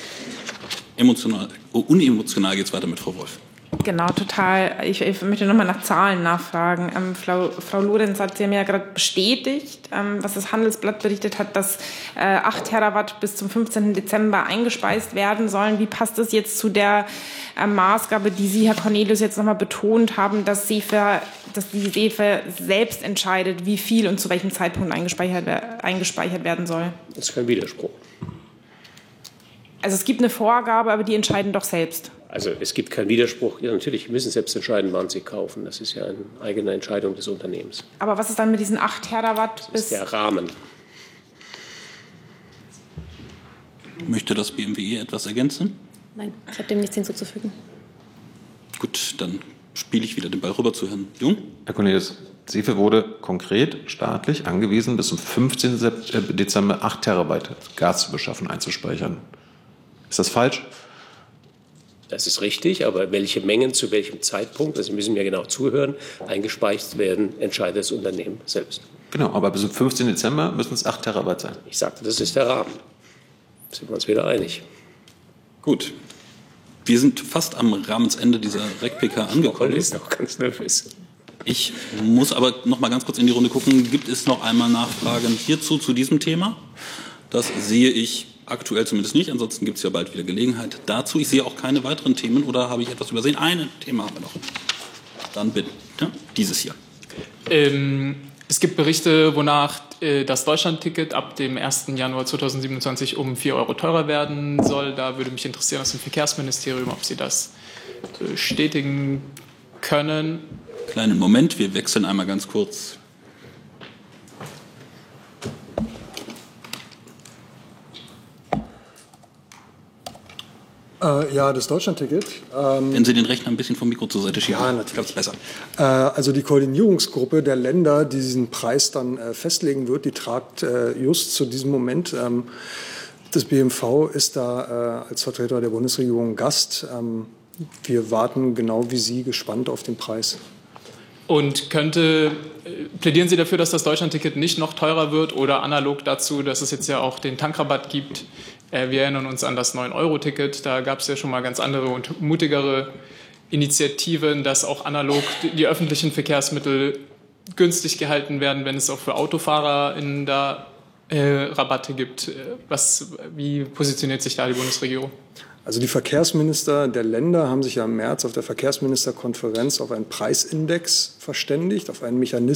Unemotional geht es weiter mit Frau Wolf. Genau, total. Ich möchte nochmal nach Zahlen nachfragen. Frau Lorenz hat Sie ja gerade bestätigt, was das Handelsblatt berichtet hat, dass 8 Terawatt bis zum 15. Dezember eingespeist werden sollen. Wie passt das jetzt zu der Maßgabe, die Sie, Herr Cornelius, jetzt nochmal betont haben, dass die SEFE selbst entscheidet, wie viel und zu welchem Zeitpunkt eingespeichert werden soll? Das ist kein Widerspruch. Also es gibt eine Vorgabe, aber die entscheiden doch selbst. Also es gibt keinen Widerspruch. Ja, natürlich müssen selbst entscheiden, wann sie kaufen. Das ist ja eine eigene Entscheidung des Unternehmens. Aber was ist dann mit diesen 8 Terawatt? Das ist der Rahmen. Möchte das BMWE etwas ergänzen? Nein, ich habe dem nichts hinzuzufügen. Gut, dann spiele ich wieder den Ball rüber zu Herrn Jung. Herr Cornelius, SEFE wurde konkret staatlich angewiesen, bis zum 15. Dezember 8 Terabyte Gas zu beschaffen, einzuspeichern. Ist das falsch? Das ist richtig, aber welche Mengen zu welchem Zeitpunkt, also Sie müssen mir genau zuhören, eingespeist werden, entscheidet das Unternehmen selbst. Genau, aber bis zum 15. Dezember müssen es 8 Terabyte sein. Ich sagte, das ist der Rahmen. Da sind wir uns wieder einig. Gut. Wir sind fast am Rahmensende dieser REC-PK angekommen. Ich bin auch ganz nervös. Ich muss aber noch mal ganz kurz in die Runde gucken. Gibt es noch einmal Nachfragen hierzu, zu diesem Thema? Das sehe ich aktuell zumindest nicht. Ansonsten gibt es ja bald wieder Gelegenheit dazu. Ich sehe auch keine weiteren Themen. Oder habe ich etwas übersehen? Ein Thema haben wir noch. Dann bitte dieses hier. Es gibt Berichte, wonach das Deutschlandticket ab dem 1. Januar 2027 um 4 Euro teurer werden soll. Da würde mich interessieren aus dem Verkehrsministerium, ob Sie das bestätigen können. Kleinen Moment, wir wechseln einmal ganz kurz. Ja, das Deutschlandticket. Wenn Sie den Rechner ein bisschen vom Mikro zur Seite schieben, ja, natürlich. Besser. Also die Koordinierungsgruppe der Länder, die diesen Preis dann festlegen wird, die tagt just zu diesem Moment. Das BMV ist da als Vertreter der Bundesregierung Gast. Wir warten genau wie Sie gespannt auf den Preis. Und plädieren Sie dafür, dass das Deutschlandticket nicht noch teurer wird oder analog dazu, dass es jetzt ja auch den Tankrabatt gibt? Wir erinnern uns an das 9-Euro-Ticket. Da gab es ja schon mal ganz andere und mutigere Initiativen, dass auch analog die öffentlichen Verkehrsmittel günstig gehalten werden, wenn es auch für Autofahrer da Rabatte gibt. Wie positioniert sich da die Bundesregierung? Also die Verkehrsminister der Länder haben sich ja im März auf der Verkehrsministerkonferenz auf einen Preisindex verständigt, auf einen Mechanismus,